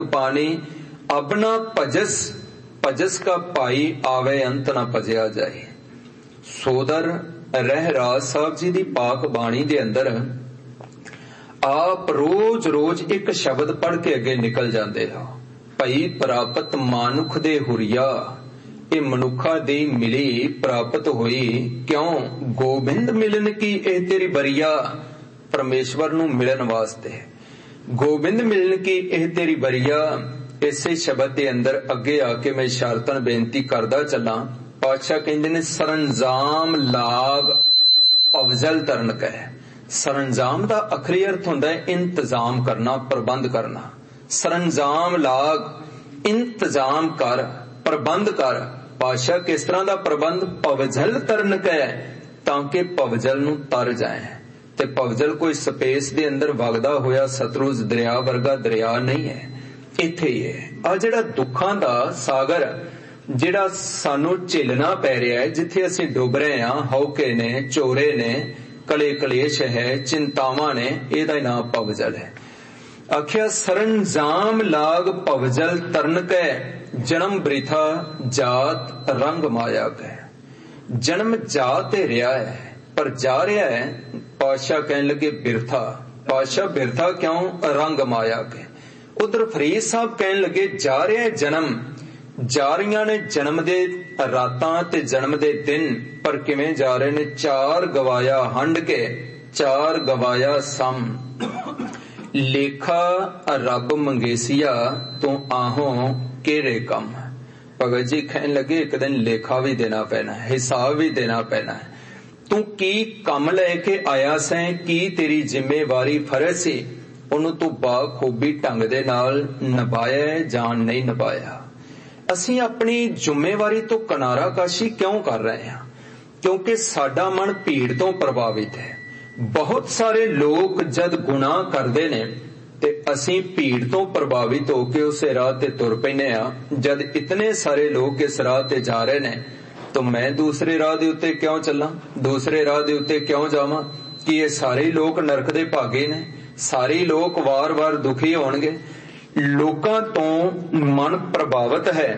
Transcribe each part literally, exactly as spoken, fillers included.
पानी अब ना भजस, भजस का पाई आवे अंत ना भजया जाए। सोदर रहराज साहब जी दी पाक बाणी दे अंदर आप रोज रोज एक शब्द पढ़ के अगे निकल जाते हो। भई प्राप्त मानुख दे हुरिया, ये मनुखा दी मिली प्राप्त हुई क्यों, गोबिंद मिलन की ए तेरी बरिया। परमेश्वर नू मिलन वास्ते गोबिंद मिलन की ए तेरी बरिया। इसे शब्द के अंदर अगे आके मैं इशारतन बेनती करदा चला। पातशाह कहंदे ने सरंजाम लाग अफजल तरन कह। सरंजाम दा आखिरी अर्थ हुंदा है इंतजाम करना, प्रबंध करना। सरंजाम लाग इंतजाम कर, प्रबंध कर। पातशाह किस तरह दा प्रबंध, पवजल तरन कह, ताकि पवजल नू तर जाए। ते पवजल कोई स्पेस दे अंदर वगदा होया सतलुज दरिया वर्गा दरिया नहीं है, इत्थे ही है। आ जिहड़ा दुखां दा सागर जिहड़ा सानू झेलना पै रहा है, जिथे असीं डुब रहे हां, हौके ने, चोरे ने, कले कलेश है, चिंतावां ने, इहदा नाम पवजल है। आख्या सरंजाम लाग पवजल तरन कै, जन्म बृथा जात रंग माया कै। जन्म जा ते रहा है पर जा रहा है, पातशाह कहने लगे बिरथा। पातशाह बिरथा क्यों, रंग माया के। उधर फरीद साहब कहने लगे जा रहा है जन्म, जा रही ने जन्म दे रातां ते जन्म दे दिन, पर किवें जा रहे ने, चार गवाया हंड के, चार गवाया सम। लेखा रब मंगेसिया तू आहो केरे कम। भगत जी कहने लगे एक दिन लेखा भी देना पैना है, हिसाब भी देना पैना है। तू की कम लेके आया सैं, की तेरी जिम्मेवारी फर्ज सी, उन्होंने तू बाखूबी ढंग दे नाल निभाया है जान नहीं निभाया। असीं अपनी जिम्मेवारी तो किनारा काशी क्यों कर रहे हैं, क्योंकि साडा मन भीड़ तो प्रभावित है। बहुत सारे लोग जद गुनाह करते ने ते असीं भीड़ तो प्रभावित होके उस राह ते तुर पैने आ। जद इतने सारे लोग इस राह ते जा रहे ने तो मैं दूसरे राह दे उत्ते क्यों चला, दूसरे राह दे उत्ते क्यों जावां? कि ये सारे लोग नरक दे भागे ने, सारे लोग वार वार दुखी होणगे। लोकां तो मन प्रभावित है,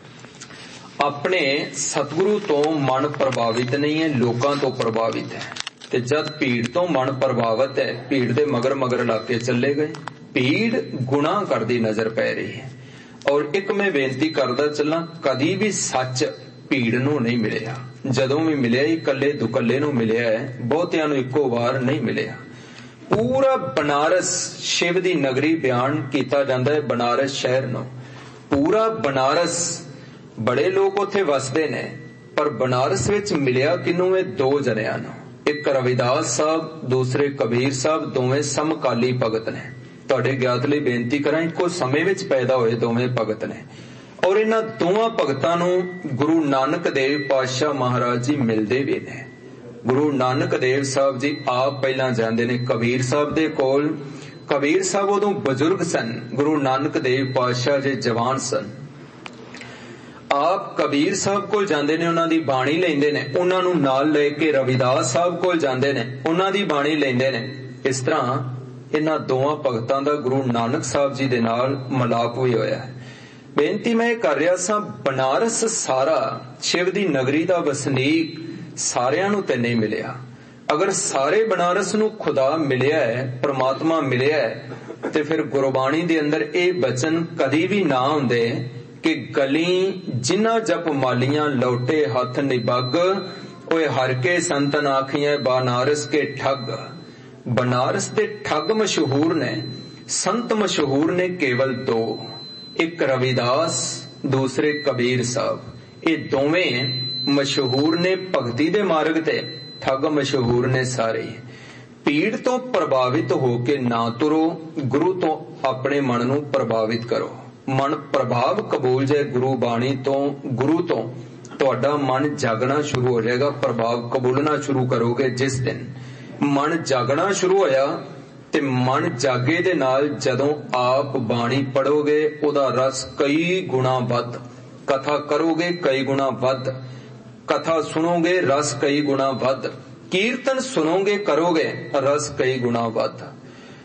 अपने सतगुरु तो मन प्रभावित नहीं है, लोकां तो प्रभावित है। ते जद भीड़ तो मन प्रभावित है, भीड़ दे मगर मगर लाके चले गए। भीड़ गुनाह करदी नजर पै रही है। और एक मैं बेनती करदा चला, कदी भी सच भीड़ नू नहीं मिलिया। जदों भी मिलिया ही कल्ले दुकल्ले नू मिलिया है, बहुतियां नू इक्को वार नहीं मिलिया। पूरा बनारस शिव दी नगरी बयान कीता जांदा है, बनारस शहर नू। पूरा बनारस बड़े लोग उत्थे वसदे ने, पर बनारस विच मिलिया किनू है, दो जनियां नू। एक रविदास साहब, दूसरे कबीर साहब, दोवें समकाली भगत ने। तुहाडे ज्ञात लई बेनती करां, इक्को समय विच पैदा होए दोवें भगत ने। और इन्हां दोवां भगतां नू गुरु नानक देव पातशाह महाराज जी मिलदे भी ने। गुरु नानक देव साहब जी आप पहला जांदे ने कबीर साहब दे कोल। कबीर साहब उदों बजुर्ग सन, गुरु नानक देव पातशाह जी जवान सन। आप कबीर साहब कोल जांदे ने, उन्हां दी बाणी लैंदे ने, उन्हां नू नाल ले के रविदास साहब कोल जांदे ने, उन्हां दी बाणी लैंदे ने। इस तरह इन्हां दोवां भगतां दा गुरु नानक साहब जी दे नाल मिलाप भी होया है। बेनती मैं कर रहा सा, बनारस सारा शिव दी नगरी दा वसनीक सारियां नू ते नहीं मिलिया। अगर सारे बनारस नू खुदा मिलिया है, परमात्मा मिलिया है, ते फिर गुरबाणी दे अंदर ए वचन कदी भी ना हुंदे कि गली जिन्ना जप मालियां लौटे हथ निबग, ओए हर के संतन आखियां बनारस के ठग। बनारस दे ठग मशहूर ने, संत मशहूर ने केवल दो, एक रविदास, दूसरे कबीर साहब। ये दोवें मशहूर ने भगती दे मार्ग ते, ठग मशहूर ने सारे। भीड़ तो प्रभावित होके ना तुरो, गुरु तो अपने मन नू प्रभावित करो। मन प्रभाव कबूल जाए गुरु बाणी तो, गुरु तो तुहाडा मन जागना शुरू हो जाएगा। प्रभाव कबूलना शुरू करोगे जिस दिन मन जागना शुरू होया, ते मन जागे दे नाल जदों आप बाणी पढ़ोगे उदा रस कई गुणा वध, कथा करोगे कई गुणा वध, कथा सुनोगे रस कई गुणा वध, कीर्तन सुनोगे करोगे रस कई गुणा वध।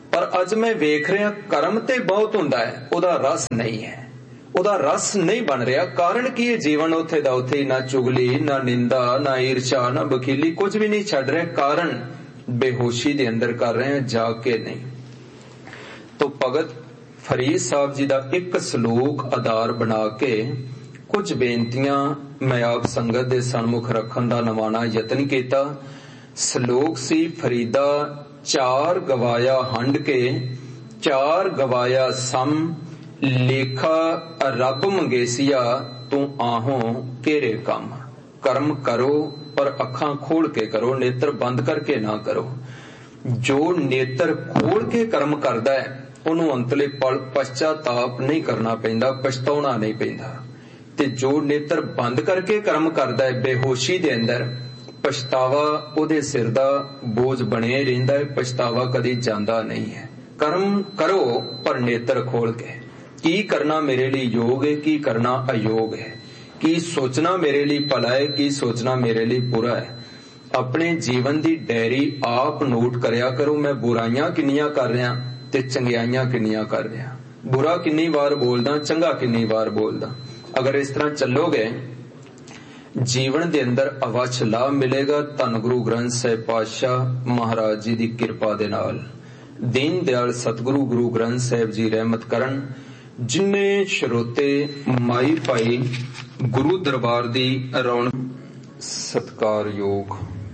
ਪਰ ਅੱਜ ਮੈਂ ਵੇਖ ਰਿਹਾ ਕਰਮ ਤੇ ਬਹੁਤ ਹੁੰਦਾ ਹੈ, ਉਹਦਾ ਰਸ ਨਹੀਂ ਹੈ, ਉਹਦਾ ਰਸ ਨਹੀਂ ਬਣ ਰਿਹਾ। ਕਾਰਨ ਕੀ ਹੈ? ਜੀਵਨ ਉੱਥੇ ਦਾ ਉੱਥੇ, ਨਾ ਚੁਗਲੀ, ਨਾ ਨਿੰਦਾ, ਨਾ ਈਰਸ਼ਾ, ਨਾ ਬਖੀਲੀ, ਕੁਝ ਵੀ ਨਹੀਂ ਛੱਡ ਰਿਹਾ। ਕਾਰਨ ਬੇਹੋਸ਼ੀ ਦੇ ਅੰਦਰ ਕਰ ਰਹੇ ਹਾਂ, ਜਾਗ ਕੇ ਨਹੀਂ। ਤੋ ਭਗਤ ਫਰੀਦ ਸਾਹਿਬ ਜੀ ਦਾ ਇੱਕ ਸਲੋਕ ਆਧਾਰ ਬਣਾ ਕੇ ਕੁਝ ਬੇਨਤੀਆਂ ਮੈਂ ਆਪ ਸੰਗਤ ਦੇ ਸਨਮੁਖ ਰੱਖਣ ਦਾ ਨਵਾਣਾ ਯਤਨ ਕੀਤਾ। ਸਲੋਕ ਸੀ, ਫਰੀਦਾ ਚਾਰ ਗਵਾਇਆ ਹੰਡ ਕੇ, ਚਾਰ ਗਵਾਇਆ ਸਮ, ਲੇਖਾ ਰੱਬ ਮੰਗੇਸੀਆ, ਤੂੰ ਆਹੋਂ ਕੇਰੇ ਕੰਮ। ਕਰਮ ਕਰੋ ਪਰ ਅੱਖਾਂ ਖੋਲ ਕੇ ਕਰੋ, ਨੇਤਰ ਬੰਦ ਕਰਕੇ ਨਾ ਕਰੋ। ਜੋ ਨੇਤਰ ਖੋਲ ਕੇ ਕਰਮ ਕਰਦਾ ਹੈ ਉਹਨੂੰ ਅੰਤਲੇ ਪਲ ਪਛਤਾਤਾਪ ਨਹੀਂ ਕਰਨਾ ਪੈਂਦਾ, ਪਛਤਾਉਣਾ ਨਹੀਂ ਪੈਂਦਾ। ਤੇ ਜੋ ਨੇਤਰ ਬੰਦ ਕਰਕੇ ਕਰਮ ਕਰਦਾ ਹੈ ਬੇਹੋਸ਼ੀ ਦੇ ਅੰਦਰ, ਪਛਤਾਵਾ ਉਹਦੇ ਸਿਰ ਦਾ ਬੋਝ ਬਣਿਆ ਹੀ ਰਹਿੰਦਾ ਹੈ, ਪਛਤਾਵਾ ਕਦੀ ਜਾਂਦਾ ਨਹੀਂ ਹੈ। ਕਰਮ ਕਰੋ ਪਰ ਨੇਤਰ ਖੋਲ ਕੇ। ਕੀ ਕਰਨਾ ਮੇਰੇ ਲਈ ਯੋਗ ਹੈ, ਕੀ ਕਰਨਾ ਅਯੋਗ ਹੈ, ਕੀ ਸੋਚਣਾ ਮੇਰੇ ਲਈ ਭਲਾ ਹੈ, ਕੀ ਸੋਚਣਾ ਮੇਰੇ ਲਈ ਬੁਰਾ ਹੈ। ਆਪਣੇ ਜੀਵਨ ਦੀ ਡਾਇਰੀ ਆਪ ਨੋਟ ਕਰਿਆ ਕਰੋ। ਮੈਂ ਬੁਰਾਈਆਂ ਕਿੰਨੀਆਂ ਕਰ ਰਿਹਾ ਤੇ ਚੰਗਿਆਈਆਂ ਕਿੰਨੀਆਂ ਕਰ ਰਿਹਾ, ਬੁਰਾ ਕਿੰਨੀ ਵਾਰ ਬੋਲਦਾ, ਚੰਗਾ ਕਿੰਨੀ ਵਾਰ ਬੋਲਦਾ। ਅਗਰ ਇਸ ਤਰ੍ਹਾਂ ਚੱਲੋਗੇ ਜੀਵਨ ਦੇ ਅੰਦਰ ਅਵੱਛ ਲਾਭ ਮਿਲੇਗਾ। ਧੰਨ ਗੁਰੂ ਗ੍ਰੰਥ ਸਾਹਿਬ ਪਾਤਸ਼ਾਹ ਮਹਾਰਾਜ ਜੀ ਦੀ ਕਿਰਪਾ ਦੇ ਨਾਲ, ਦੀਨ ਦਿਆਲ ਸਤਿਗੁਰੂ ਗੁਰੂ ਗ੍ਰੰਥ ਸਾਹਿਬ ਜੀ ਰਹਿਮਤ ਕਰਨ। ਜਿੰਨੇ ਸਰੋਤੇ ਮਾਈ ਭਾਈ ਗੁਰੂ ਦਰਬਾਰ ਦੀ ਰੌਣਕ, ਸਤਿਕਾਰਯੋਗ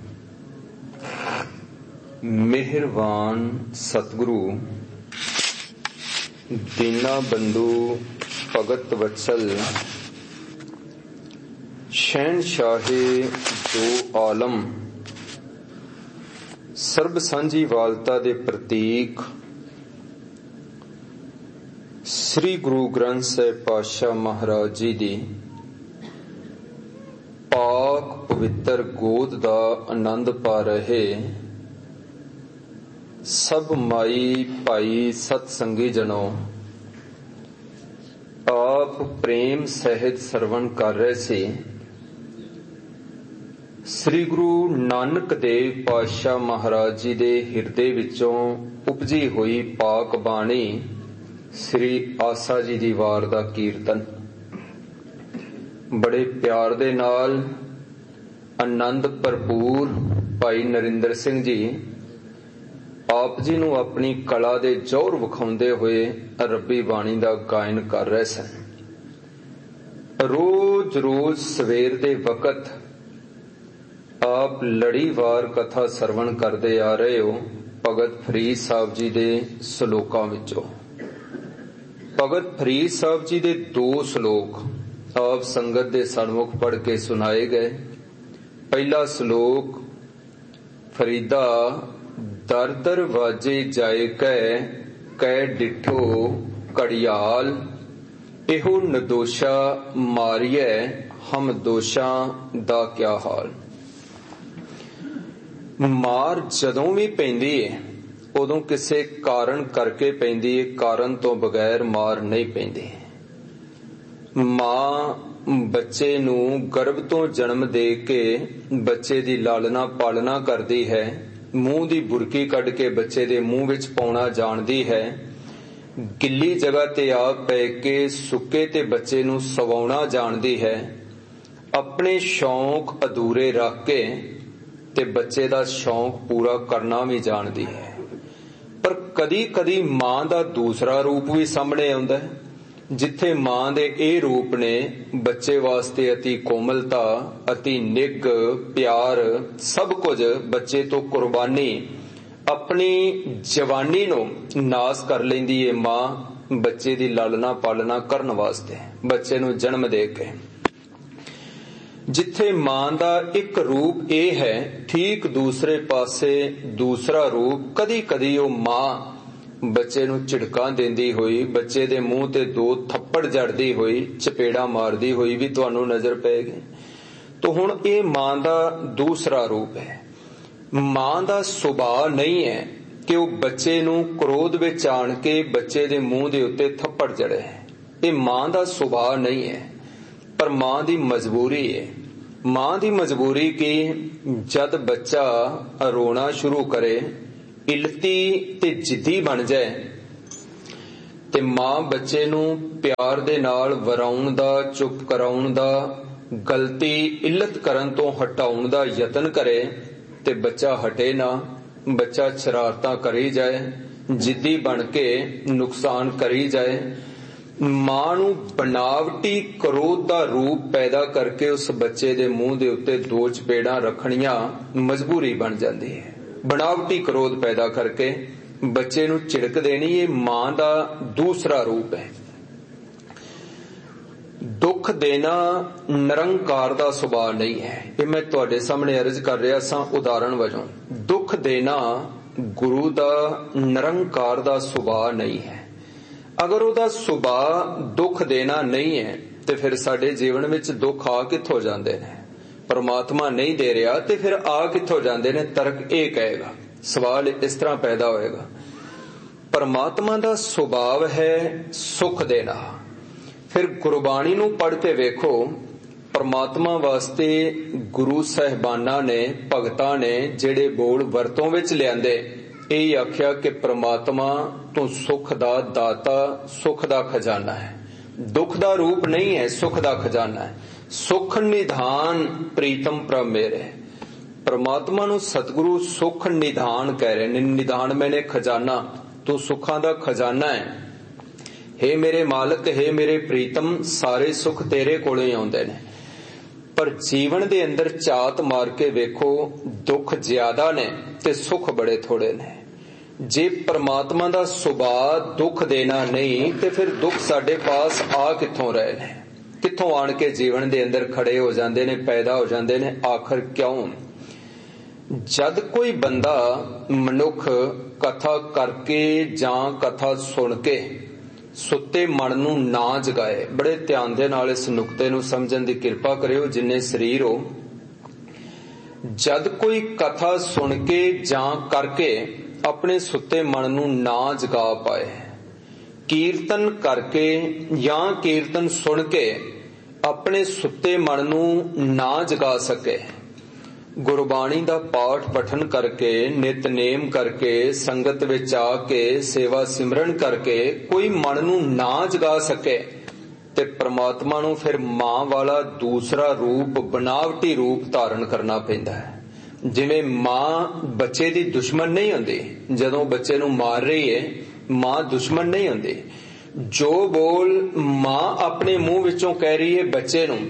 ਮਿਹਰਬਾਨ ਸਤਿਗੁਰੂ ਦੀਨਾ ਬੰਧੂ ਭਗਤ ਵਤਸਲ ਸ਼ਹਿਨਸ਼ਾਹੇ ਦੋ ਆਲਮ, ਸਰਬ ਸਾਂਝੀ ਵਾਲਤਾ ਦੇ ਪ੍ਰਤੀਕ ਸ੍ਰੀ ਗੁਰੂ ਗ੍ਰੰਥ ਸਾਹਿਬ ਪਾਤਸ਼ਾਹ ਮਹਾਰਾਜ ਜੀ ਦੀ ਪਾਕ ਪਵਿੱਤਰ ਗੋਦ ਦਾ ਆਨੰਦ ਪਾ ਰਹੇ ਸਭ ਮਾਈ ਭਾਈ ਸਤ ਸੰਗੀ ਜਨੋ, ਆਪ ਪ੍ਰੇਮ ਸਹਿਤ ਸਰਵਣ ਕਰ ਰਹੇ ਸੀ ਸ੍ਰੀ ਗੁਰੂ ਨਾਨਕ ਦੇਵ ਪਾਤਸ਼ਾਹ ਮਹਾਰਾਜ ਜੀ ਦੇ ਹਿਰਦੇ ਵਿੱਚੋਂ ਉਪਜੀ ਹੋਈ ਪਾਕ ਬਾਣੀ ਸ੍ਰੀ ਆਸਾ ਜੀ ਦੀ ਵਾਰ ਦਾ ਕੀਰਤਨ। ਬੜੇ ਪਿਆਰ ਦੇ ਨਾਲ ਆਨੰਦ ਭਰਪੂਰ ਭਾਈ ਨਰਿੰਦਰ ਸਿੰਘ ਜੀ ਆਪ ਜੀ ਨੂੰ ਆਪਣੀ ਕਲਾ ਦੇ ਜੌਹਰ ਵਿਖਾਉਂਦੇ ਹੋਏ ਰੱਬੀ ਬਾਣੀ ਦਾ ਗਾਇਨ ਕਰ ਰਹੇ ਸਨ। ਰੋਜ਼ ਰੋਜ਼ ਸਵੇਰ ਦੇ ਵਕਤ ਆਪ ਲੜੀਵਾਰ ਕਥਾ ਸਰਵਣ ਕਰਦੇ ਆ ਰਹੇ ਹੋ ਭਗਤ ਫਰੀਦ ਸਾਹਿਬ ਜੀ ਦੇ ਸ਼ਲੋਕਾਂ ਵਿੱਚੋਂ। ਭਗਤ ਫਰੀਦ ਸਾਹਿਬ ਜੀ ਦੇ ਦੋ ਸ਼ਲੋਕ ਆਪ ਸੰਗਤ ਦੇ ਸਨਮੁਖ ਪੜ੍ਹ ਕੇ ਸੁਣਾਏ ਗਏ। ਪਹਿਲਾ ਸ਼ਲੋਕ, ਫਰੀਦਾ ਦਰ ਦਰ ਵਾਜੇ ਜਾਏ ਕੈ, ਕੈ ਡਿਠੋ ਘੜਿਆਲ, ਇਹੋ ਨਦੋਸ਼ਾ ਮਾਰੀਐ, ਹਮ ਦੋਸ਼ਾਂ ਦਾ ਕਿਆ ਹਾਲ। ਮਾਰ ਜਦੋਂ ਵੀ ਪੈਂਦੀ ਹੈ ਉਦੋਂ ਕਿਸੇ ਕਾਰਨ ਕਰਕੇ ਪੈਂਦੀ ਹੈ, ਕਾਰਨ ਤੋਂ ਬਗੈਰ ਮਾਰ ਨਹੀਂ ਪੈਂਦੀ। ਮਾਂ ਬੱਚੇ ਨੂੰ ਗਰਭ ਤੋਂ ਜਨਮ ਦੇ ਕੇ ਬੱਚੇ ਦੀ ਲਾਲਨਾ ਪਾਲਣਾ ਕਰਦੀ ਹੈ, ਮੂੰਹ ਦੀ ਬੁਰਕੀ ਕੱਢ ਕੇ ਬੱਚੇ ਦੇ ਮੂੰਹ ਵਿੱਚ ਪਾਉਣਾ ਜਾਣਦੀ ਹੈ, ਗਿੱਲੀ ਜਗ੍ਹਾ ਤੇ ਆ ਪੈ ਕੇ ਸੁੱਕੇ ਤੇ ਬੱਚੇ ਨੂੰ ਸਵਾਉਣਾ ਜਾਣਦੀ ਹੈ, ਆਪਣੇ ਸ਼ੌਂਕ ਅਧੂਰੇ ਰੱਖ ਕੇ ਤੇ ਬੱਚੇ ਦਾ ਸ਼ੌਂਕ ਪੂਰਾ ਕਰਨਾ ਵੀ ਜਾਣਦੀ ਹੈ। ਪਰ ਕਦੀ ਕਦੀ ਮਾਂ ਦਾ ਦੂਸਰਾ ਰੂਪ ਵੀ ਸਾਹਮਣੇ ਆਉਂਦਾ ਹੈ, ਜਿੱਥੇ ਮਾਂ ਦੇ ਇਹ ਰੂਪ ਨੇ ਬੱਚੇ ਵਾਸਤੇ ਅਤੀ ਕੋਮਲਤਾ, ਅਤੀ ਨਿੱਘ, ਪਿਆਰ, ਸਭ ਕੁਝ ਬੱਚੇ ਤੋਂ ਕੁਰਬਾਨੀ, ਆਪਣੀ ਜਵਾਨੀ ਨੂੰ ਨਾਸ ਕਰ ਲੈਂਦੀ ਹੈ ਮਾਂ ਬੱਚੇ ਦੀ ਲਾਲਨਾ ਪਾਲਣਾ ਕਰਨ ਵਾਸਤੇ, ਬੱਚੇ ਨੂੰ ਜਨਮ ਦੇ ਕੇ। ਜਿੱਥੇ ਮਾਂ ਦਾ ਇੱਕ ਰੂਪ ਇਹ ਹੈ, ਠੀਕ ਦੂਸਰੇ ਪਾਸੇ ਦੂਸਰਾ ਰੂਪ ਕਦੀ ਕਦੀ ਉਹ ਮਾਂ ਬੱਚੇ ਨੂੰ ਝਿੜਕਾਂ ਦਿੰਦੀ ਹੋਈ, ਬੱਚੇ ਦੇ ਮੂੰਹ ਤੇ ਦੋ ਥੱਪੜ ਜੜਦੀ ਹੋਈ, ਚਪੇੜਾ ਮਾਰਦੀ ਹੋਈ ਵੀ ਤੁਹਾਨੂੰ ਨਜ਼ਰ ਪਏਗੀ। ਤਾਂ ਹੁਣ ਇਹ ਮਾਂ ਦਾ ਦੂਸਰਾ ਰੂਪ ਹੈ। ਮਾਂ ਦਾ ਸੁਭਾਅ ਨਹੀਂ ਹੈ ਕਿ ਉਹ ਬੱਚੇ ਨੂੰ ਕ੍ਰੋਧ ਵਿੱਚ ਆਣ ਕੇ ਬੱਚੇ ਦੇ ਮੂੰਹ ਦੇ ਉੱਤੇ ਥੱਪੜ ਜੜੇ, ਇਹ ਮਾਂ ਦਾ ਸੁਭਾਅ ਨਹੀਂ ਹੈ। ਪਰ ਮਾਂ ਦੀ ਮਜਬੂਰੀ ਹੈ। ਮਾਂ ਦੀ ਮਜਬੂਰੀ ਕਿ ਜਦ ਬੱਚਾ ਰੋਣਾ ਸ਼ੁਰੂ ਕਰੇ, इलती ते जिद्दी बन जाए ते मां बच्चे नूं प्यार दे नाल वराउण दा, चुप कराउण दा, गलती इल्लत करन तो हटाउण दा यतन करे ते बच्चा हटे ना। बच्चा शरारतां करी जाए, जिद्दी बन के नुकसान करी जाए। मां नूं बनावटी क्रोध दा रूप पैदा करके उस बच्चे दे मूंह दे उत्ते दो चपेड़ां रखणियां मजबूरी बन जाती है। बनावटी क्रोध पैदा करके बच्चे नूं झिड़क देनी, ये मां दा दूसरा रूप है। दुख देना निरंकार दा सुभाव नहीं है। ये मैं तुहाडे सामने अर्ज कर रहा सा उदाहरण वजों। दुख देना गुरु दा निरंकार दा सुभाव नहीं है। अगर उहदा सुभाव दुख देना नहीं है तो फिर साडे जीवन विच दुख आ कित्थों जांदे ने? परमात्मा नहीं दे रहा तो फिर आ कित्थों जांदे ने? तर्क ये कहेगा, सवाल इस तरह पैदा होएगा। परमात्मा दा सुभाव है सुख देना। फिर गुरबाणी नूं पढ़ के वेखो, परमात्मा वास्ते गुरु साहिबाना ने, भगतां ने जेड़े बोल वरतों विच लिआंदे, यही आख्या कि परमात्मा तू सुख दा दाता, सुख दा खजाना है। दुख दा रूप नहीं है, सुख दा खजाना है। सुख निधान प्रीतम प्रभ मेरे। परमात्मा नूं सतगुरु सुख निधान कह रहे ने। निधान मैंने खजाना, तू सुखां दा खजाना है। हे मेरे मालक, हे मेरे प्रीतम, सारे सुख तेरे कोलों ही आउंदे ने। पर जीवन दे अंदर झात मार के वेखो, दुख ज्यादा ने ते सुख बड़े थोड़े ने। जे परमात्मा दा सुभाव दुख देना नहीं ते फिर दुख साडे पास आ कित्थों रहे ने? कित्थों आण के जीवन दे अंदर खड़े हो जांदे ने, पैदा हो जांदे ने? आखिर क्यों? जद कोई बंदा मनुख कथा करके जां कथा सुन के सुते मन नूं ना जगाए, बड़े ध्यान दे नाल इस नुकते नूं समझण दी किरपा करियो जिन्ने शरीर हो। जद कोई कथा सुन के जां करके अपने सुते मन नूं ना जगा पाए, कीर्तन करके या कीर्तन सुन के अपने सुते मन नूं ना जगा सके, गुरबाणी दा पाठ पठन करके, नितनेम करके, संगत विच आके सेवा सिमरन करके कोई मन नूं ना जगा सके ते परमात्मा नूं फिर मां वाला दूसरा रूप, बनावटी रूप धारण करना पैंदा है। जिवें मां बच्चे दी दुश्मन नहीं हुंदी, जदों बच्चे नूं मार रही है मां दुश्मन नहीं हुंदी। जो बोल मां अपने मुंह विचों कह रही है बच्चे नूं,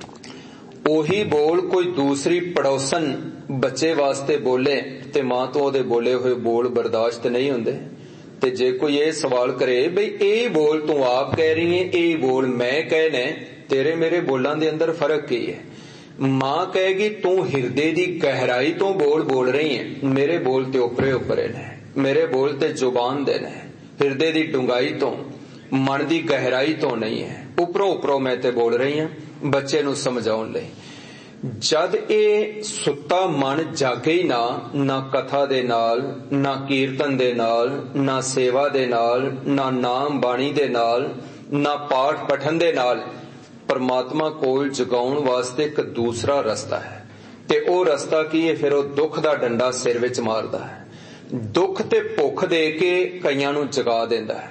ओही बोल कोई दूसरी पड़ोसन बच्चे वास्ते बोले ते मां तो ओदे बोले हुए बोल बर्दाश्त नहीं हुंदे। ते जे कोई ये सवाल करे बई ए बोल तू आप कह रही है, ए बोल मैं कहने, तेरे मेरे बोलां दे अंदर फर्क की है? मां कहेगी तू हिरदे दी गहराई तो बोल बोल रही है, मेरे बोल ते उपरे उपरे ने, मेरे बोल ते जुबान दे ने, हिरदे दी डुंगाई तो, मन दी गहराई तो नहीं है, उपरों उपरों मैं ते बोल रही हूं बच्चे नूं समझाउण लई। जद ए सुत्ता मन जागे ही ना, ना कथा दे नाल, ना कीर्तन दे नाल, ना सेवा दे नाल, ना नाम बाणी दे नाल, ना पाठ पठन दे नाल, परमात्मा कोल जगाउण वास्ते एक दूसरा रस्ता है। ते ओ रस्ता की है? फिर ओ दुख दा डंडा सिर विच मारदा है। दुख ते भुख दे के कईयां नूं जगा दिंदा है।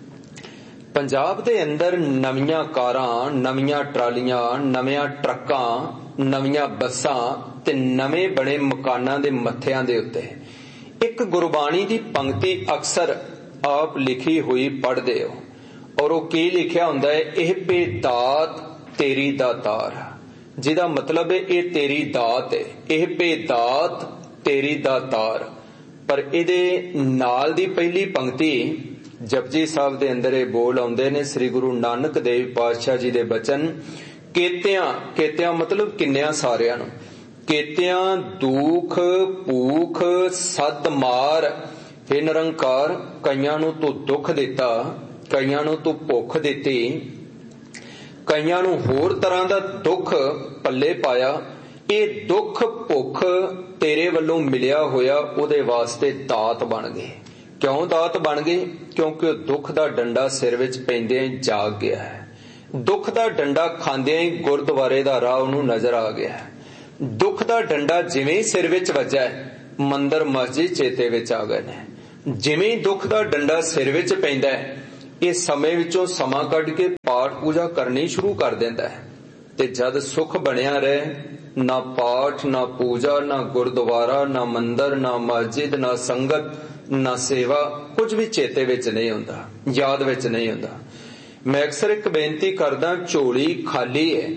पंजाब दे अंदर नवीआं कारां, नवीआं ट्रालियां, नवीआं ट्रक्कां, नवीआं बसां ते नवें बने मकानां दे मत्थिआं दे उत्ते एक गुरबाणी दी पंक्ति अक्सर आप लिखी हुई पढ़दे हो, और वो की लिखिया हुंदा है, एह बेदात तेरी दातार, जिहदा मतलब है ये तेरी दात है, एह बेदात तेरी दातार। पर इहदे नाल दी पहली पंक्ति जपजी साहब दे अंदर ये बोल आउंदे ने, श्री गुरु नानक देव पातशाह जी दे बचन, केतियां केतियां मतलब किन्नियां सारियां नूं, केतियां दुख भूख सद मार, हे निरंकार कईयां नूं तू दुख दिता, कईयां नूं तू भुख दिती, कईयां नूं होर तरह दा दुख पल्ले पाया। ये दुख भुख तेरे वल्लों मिलिया होया उहदे वास्ते दात बन गए। क्यों दात बन गए? क्योंकि दुख दा डंडा सिर विच पैंदे जाग गया है। दुख दा डंडा खांदे ही गुरद्वारे दा राह उहनूं नजर आ गया है। दुख दा डंडा जिवें ही सिर विच वज्जा है, ਮੰਦਰ ਮਸਜਿਦ ਚੇਤੇ ਵਿੱਚ ਆ ਗਏ ਨੇ। ਜਿਵੇਂ ਦੁੱਖ ਦਾ ਡੰਡਾ ਸਿਰ ਵਿੱਚ ਪੈਂਦਾ ਹੈ, ਇਹ ਸਮੇਂ ਵਿੱਚੋਂ ਸਮਾਂ ਕੱਢ ਕੇ ਪਾਠ ਪੂਜਾ ਕਰਨੀ ਸ਼ੁਰੂ ਕਰ ਦਿੰਦਾ ਹੈ। ਤੇ ਜਦ ਸੁੱਖ ਬਣਿਆ ਰਹੇ, ਨਾ ਪਾਠ, ਨਾ ਪੂਜਾ, ਨਾ ਗੁਰਦੁਆਰਾ, ਨਾ ਮੰਦਰ, ਨਾ ਮਸਜਿਦ, ਨਾ ਸੰਗਤ, ਨਾ ਸੇਵਾ, ਕੁਝ ਵੀ ਚੇਤੇ ਵਿੱਚ ਨਹੀਂ ਹੁੰਦਾ, ਯਾਦ ਵਿੱਚ ਨਹੀਂ ਹੁੰਦਾ। ਮੈਂ ਅਕਸਰ ਇੱਕ ਬੇਨਤੀ ਕਰਦਾ, ਝੋਲੀ ਖਾਲੀ ਹੈ।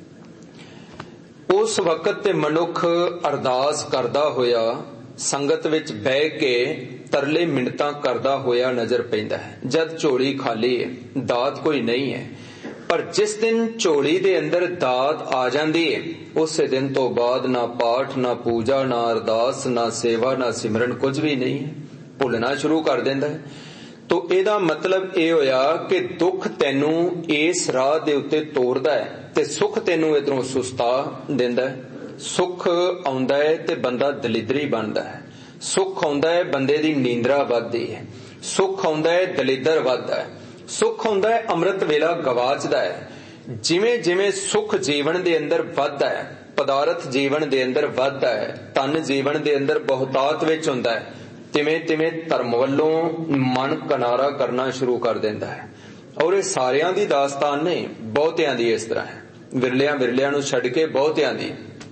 ਉਸ ਵਕਤ ਤੇ ਮਨੁੱਖ ਅਰਦਾਸ ਕਰਦਾ ਹੋਇਆ ਸੰਗਤ ਵਿੱਚ ਬਹਿ ਕੇ ਤਰਲੇ ਮਿੰਨਤਾਂ ਕਰਦਾ ਹੋਇਆ ਨਜ਼ਰ ਪੈਂਦਾ ਹੈ। ਜਦ ਝੋਲੀ ਖਾਲੀ ਹੈ, ਦਾਤ ਕੋਈ ਨਹੀਂ ਹੈ। ਪਰ ਜਿਸ ਦਿਨ ਝੋਲੀ ਦੇ ਅੰਦਰ ਦਾਤ ਆ ਜਾਂਦੀ ਹੈ, ਉਸੇ ਦਿਨ ਤੋਂ ਬਾਅਦ ਨਾ ਪਾਠ, ਨਾ ਪੂਜਾ, ਨਾ ਅਰਦਾਸ, ਨਾ ਸੇਵਾ, ਨਾ ਸਿਮਰਨ, ਕੁਝ ਵੀ ਨਹੀਂ ਹੈ। ਭੁੱਲਣਾ ਸ਼ੁਰੂ ਕਰ ਦਿੰਦਾ ਹੈ। ਤੋ ਇਹਦਾ ਮਤਲਬ ਇਹ ਹੋਇਆ ਕਿ ਦੁੱਖ ਤੈਨੂੰ ਇਸ ਰਾਹ ਦੇ ਉੱਤੇ ਤੋਰਦਾ ਹੈ ਤੇ ਸੁੱਖ ਤੈਨੂੰ ਇਧਰੋਂ ਸੁਸਤਾ ਦਿੰਦਾ ਹੈ। ਸੁੱਖ ਆਉਂਦਾ ਹੈ ਤੇ ਬੰਦਾ ਦਲਿਦਰੀ ਬਣਦਾ ਹੈ। ਸੁੱਖ ਆਉਂਦਾ ਹੈ, ਬੰਦੇ ਦੀ ਨੀਂਦਰਾ ਵੱਧਦੀ ਹੈ। ਸੁੱਖ ਆਉਂਦਾ ਹੈ, ਦਲਿੱਦਰ ਵੱਧਦਾ ਹੈ। ਸੁੱਖ ਆਉਂਦਾ ਹੈ, ਅੰਮ੍ਰਿਤ ਵੇਲਾ ਗਵਾਚਦਾ ਹੈ। ਜਿਵੇਂ ਜਿਵੇਂ ਸੁੱਖ ਜੀਵਨ ਦੇ ਅੰਦਰ ਵੱਧਦਾ ਹੈ, ਪਦਾਰਥ ਜੀਵਨ ਦੇ ਅੰਦਰ ਵੱਧਦਾ ਹੈ, ਤਨ ਜੀਵਨ ਦੇ ਅੰਦਰ ਬਹੁਤਾਤ ਵਿੱਚ ਹੁੰਦਾ ਹੈ, ਤਿਵੇਂ ਤਿਵੇਂ ਧਰਮ ਵੱਲੋਂ ਮਨ ਕਿਨਾਰਾ ਕਰਨਾ ਸ਼ੁਰੂ ਕਰ ਦਿੰਦਾ ਹੈ। ਔਰ ਇਹ ਸਾਰਿਆਂ ਦੀ ਦਾਸਤਾਨ ਨਹੀਂ, ਬਹੁਤਿਆਂ ਦੀ ਇਸ ਤਰ੍ਹਾਂ ਹੈ। ਵਿਰਲਿਆਂ ਵਿਰਲਿਆਂ ਨੂੰ ਛੱਡ ਕੇ ਬਹੁਤਿਆਂ ਦੀ।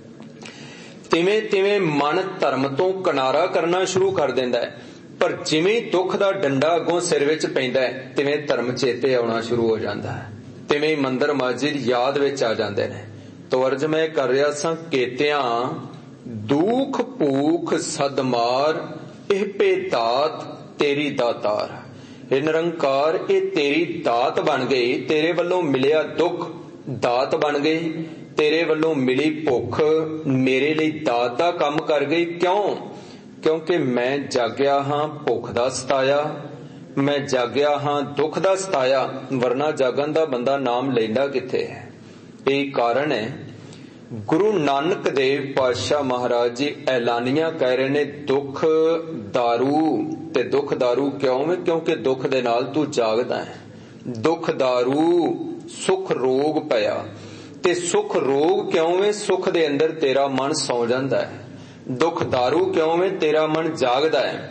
ਤਿਵੇਂ ਤਿਵੇਂ ਮਨ ਧਰਮ ਤੋਂ ਕਿਨਾਰਾ ਕਰਨਾ ਸ਼ੁਰੂ ਕਰ ਦਿੰਦਾ ਹੈ। ਪਰ ਜਿਵੇਂ ਦੁੱਖ ਦਾ ਡੰਡਾ ਅੱਗੋਂ ਸਿਰ ਵਿੱਚ ਪੈਂਦਾ ਹੈ, ਤਿਵੇਂ ਧਰਮ ਚੇਤੇ ਆਉਣਾ ਸ਼ੁਰੂ ਹੋ ਜਾਂਦਾ ਹੈ। ਤਿਵੇਂ ਮੰਦਰ ਮਸਜਿਦ ਯਾਦ ਵਿੱਚ ਆ ਜਾਂਦੇ ਨੇ। ਤੋ ਅਰਜ ਮੈਂ ਕਰ ਰਿਹਾ ਸਾਂ, ਕੇਤਿਆਂ ਦੁੱਖ ਭੂਖ ਸਦਮਾਰ, ਇਹ ਪੇ ਦਾਤ ਤੇਰੀ ਦਾਤਾਰ। ਇਹ ਨਿਰੰਕਾਰ, ਇਹ ਤੇਰੀ ਦਾਤ ਬਣ ਗਈ। ਤੇਰੇ ਵੱਲੋਂ ਮਿਲਿਆ ਦੁੱਖ ਦਾਤ ਬਣ ਗਈ, ਤੇਰੇ ਵੱਲੋਂ ਮਿਲੀ ਭੁੱਖ ਮੇਰੇ ਲਈ ਦਾਤ ਦਾ ਕੰਮ ਕਰ ਗਈ। ਕਿਉਂ? ਕਿਉਂਕਿ ਮੈਂ ਜਾਗਿਆ ਹਾਂ ਭੁੱਖ ਦਾ ਸਤਾਇਆ, ਮੈਂ ਜਾਗਿਆ ਹਾਂ ਦੁੱਖ ਦਾ ਸਤਾਇਆ, ਵਰਨਾ ਜਾਗਣ ਦਾ ਬੰਦਾ ਨਾਮ ਲੈਂਦਾ ਕਿੱਥੇ ਹੈ। ਇਹ ਕਾਰਨ ਹੈ। ਗੁਰੂ ਨਾਨਕ ਦੇਵ ਪਾਤਸ਼ਾਹ ਮਹਾਰਾਜ ਜੀ ਐਲਾਨੀਆਂ ਕਹਿ ਰਹੇ ਨੇ, ਦੁੱਖ ਦਾਰੂ। ਤੇ ਦੁੱਖ ਦਾਰੂ ਕਿਉਂ ਹੈ? ਕਿਉਂਕਿ ਦੁੱਖ ਦੇ ਨਾਲ ਤੂੰ ਜਾਗਦਾ ਹੈ। ਦੁੱਖ ਦਾਰੂ ਸੁਖ ਰੋਗ ਪਿਆ। ਤੇ ਸੁਖ ਰੋਗ ਕਿਉਂ ਹੈ? ਸੁਖ ਦੇ ਅੰਦਰ ਤੇਰਾ ਮਨ ਸੌ ਜਾਂਦਾ ਹੈ। ਦੁੱਖ ਦਾਰੂ ਕਿਉਂ ਹੈ? ਤੇਰਾ ਮਨ ਜਾਗਦਾ ਹੈ।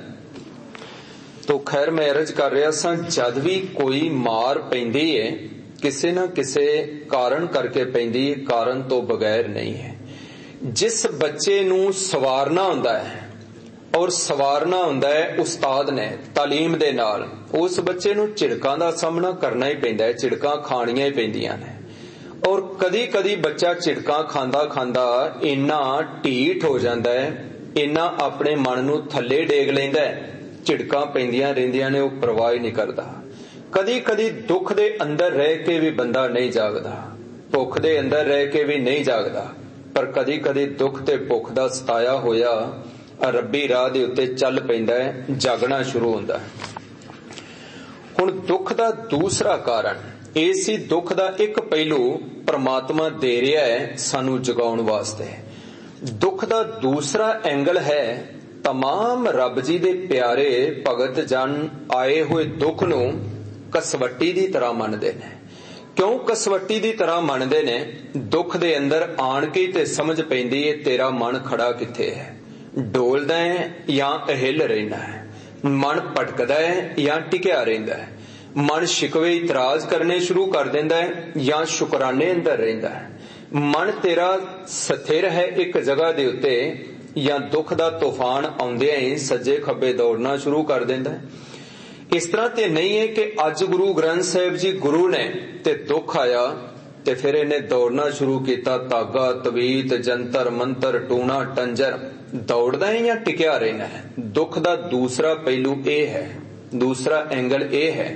ਤੋ ਖੈਰ ਮੈਂ ਅਰਜ ਕਰ ਰਿਹਾ ਸਾਂ, ਜਦ ਵੀ ਕੋਈ ਮਾਰ ਪੈਂਦੀ ਹੈ, ਕਿਸੇ ਨਾ ਕਿਸੇ ਕਾਰਨ ਕਰਕੇ ਪੈਂਦੀ ਹੈ, ਕਾਰਨ ਤੋਂ ਬਗੈਰ ਨਹੀਂ ਹੈ। ਜਿਸ ਬੱਚੇ ਨੂੰ ਸਵਾਰਨਾ ਹੁੰਦਾ ਹੈ, ਔਰ ਸਵਾਰਨਾ ਹੁੰਦਾ ਹੈ ਉਸਤਾਦ ਨੇ ਤਾਲੀਮ ਦੇ ਨਾਲ, ਉਸ ਬੱਚੇ ਨੂੰ ਝਿੜਕਾਂ ਦਾ ਸਾਹਮਣਾ ਕਰਨਾ ਹੀ ਪੈਂਦਾ ਹੈ, ਝਿੜਕਾਂ ਖਾਣੀਆਂ ਹੀ ਪੈਂਦੀਆਂ ਨੇ। ਔਰ ਕਦੀ ਕਦੀ ਬੱਚਾ ਝਿੜਕਾਂ ਖਾਂਦਾ ਖਾਂਦਾ ਇੰਨਾ ਢੀਠ ਹੋ ਜਾਂਦਾ ਹੈ, ਇੰਨਾ ਆਪਣੇ ਮਨ ਨੂੰ ਥੱਲੇ ਡੇਗ ਲੈਂਦਾ ਹੈ, ਝਿੜਕਾਂ ਪੈਂਦੀਆਂ ਰਹਿੰਦੀਆਂ ਨੇ, ਉਹ ਪਰਵਾਹ ਨਹੀਂ ਕਰਦਾ। ਕਦੀ ਕਦੀ ਦੁੱਖ ਦੇ ਅੰਦਰ ਰਹਿ ਕੇ ਵੀ ਬੰਦਾ ਨਹੀਂ ਜਾਗਦਾ, ਭੁੱਖ ਦੇ ਅੰਦਰ ਰਹਿ ਕੇ ਵੀ ਨਹੀਂ ਜਾਗਦਾ। ਪਰ ਕਦੀ ਕਦੀ ਦੁੱਖ ਤੇ ਭੁੱਖ ਦਾ ਸਤਾਇਆ ਹੋਇਆ ਰੱਬੀ ਰਾਹ ਦੇ ਉੱਤੇ ਚੱਲ ਪੈਂਦਾ ਹੈ, ਜਾਗਣਾ ਸ਼ੁਰੂ ਹੁੰਦਾ ਹੈ। ਹੁਣ ਦੁੱਖ ਦਾ ਦੂਸਰਾ ਕਾਰਨ ਇਹ ਸੀ, ਦੁੱਖ ਦਾ ਇੱਕ ਪਹਿਲੂ ਪਰਮਾਤਮਾ ਦੇ ਰਿਹਾ ਹੈ ਸਾਨੂੰ ਜਗਾਉਣ ਵਾਸਤੇ। ਦੁੱਖ ਦਾ ਦੂਸਰਾ ਐਂਗਲ ਹੈ, ਤਮਾਮ ਰੱਬ ਜੀ ਦੇ ਪਿਆਰੇ ਭਗਤ ਜਨ ਆਏ ਹੋਏ ਦੁੱਖ ਨੂੰ ਕਸਵੱਟੀ ਦੀ ਤਰ੍ਹਾਂ ਮੰਨਦੇ ਨੇ। ਕਿਉਂ ਕਸਵੱਟੀ ਦੀ ਤਰ੍ਹਾਂ ਮੰਨਦੇ ਨੇ? ਦੁੱਖ ਦੇ ਅੰਦਰ ਆਣ ਕੇ ਤੇ ਸਮਝ ਪੈਂਦੀ ਹੈ ਤੇਰਾ ਮਨ ਖੜਾ ਕਿੱਥੇ ਹੈ, ਡੋਲਦਾ ਹੈ ਜਾਂ ਅਹਿਲ ਰਹਿੰਦਾ ਹੈ, ਮਨ ਭਟਕਦਾ ਹੈ ਜਾਂ ਟਿਕਿਆ ਰਹਿੰਦਾ ਹੈ, ਮਨ ਸ਼ਿਕਵੇ ਇਤਰਾਜ਼ ਕਰਨੇ ਸ਼ੁਰੂ ਕਰ ਦਿੰਦਾ ਹੈ ਜਾਂ ਸ਼ੁਕਰਾਨੇ ਅੰਦਰ ਰਹਿੰਦਾ ਹੈ। ਮਨ ਤੇਰਾ ਸਥਿਰ ਹੈ ਇੱਕ ਜਗ੍ਹਾ ਦੇ ਉੱਤੇ ਜਾਂ ਦੁੱਖ ਦਾ ਤੂਫਾਨ ਆਉਂਦਿਆਂ ਹੀ ਸੱਜੇ ਖੱਬੇ ਦੌੜਨਾ ਸ਼ੁਰੂ ਕਰ ਦਿੰਦਾ ਹੈ। ਇਸ ਤਰ੍ਹਾਂ ਤੇ ਨਹੀਂ ਹੈ ਕਿ ਅੱਜ ਗੁਰੂ ਗ੍ਰੰਥ ਸਾਹਿਬ ਜੀ ਗੁਰੂ ਨੇ ਤੇ ਦੁੱਖ ਆਇਆ ਤੇ ਫਿਰ ਇਹਨੇ ਦੌੜਨਾ ਸ਼ੁਰੂ ਕੀਤਾ, ਧਾਗਾ ਤਵੀਤ ਜੰਤਰ ਮੰਤਰ ਟੂਣਾ ਟੰਜਰ, ਦੌੜਦਾ ਹੈ ਜਾਂ ਟਿਕਿਆ ਰਹਿਣਾ ਹੈ। ਦੁੱਖ ਦਾ ਦੂਸਰਾ ਪਹਿਲੂ ਇਹ ਹੈ, ਦੂਸਰਾ ਐਂਗਲ ਇਹ ਹੈ।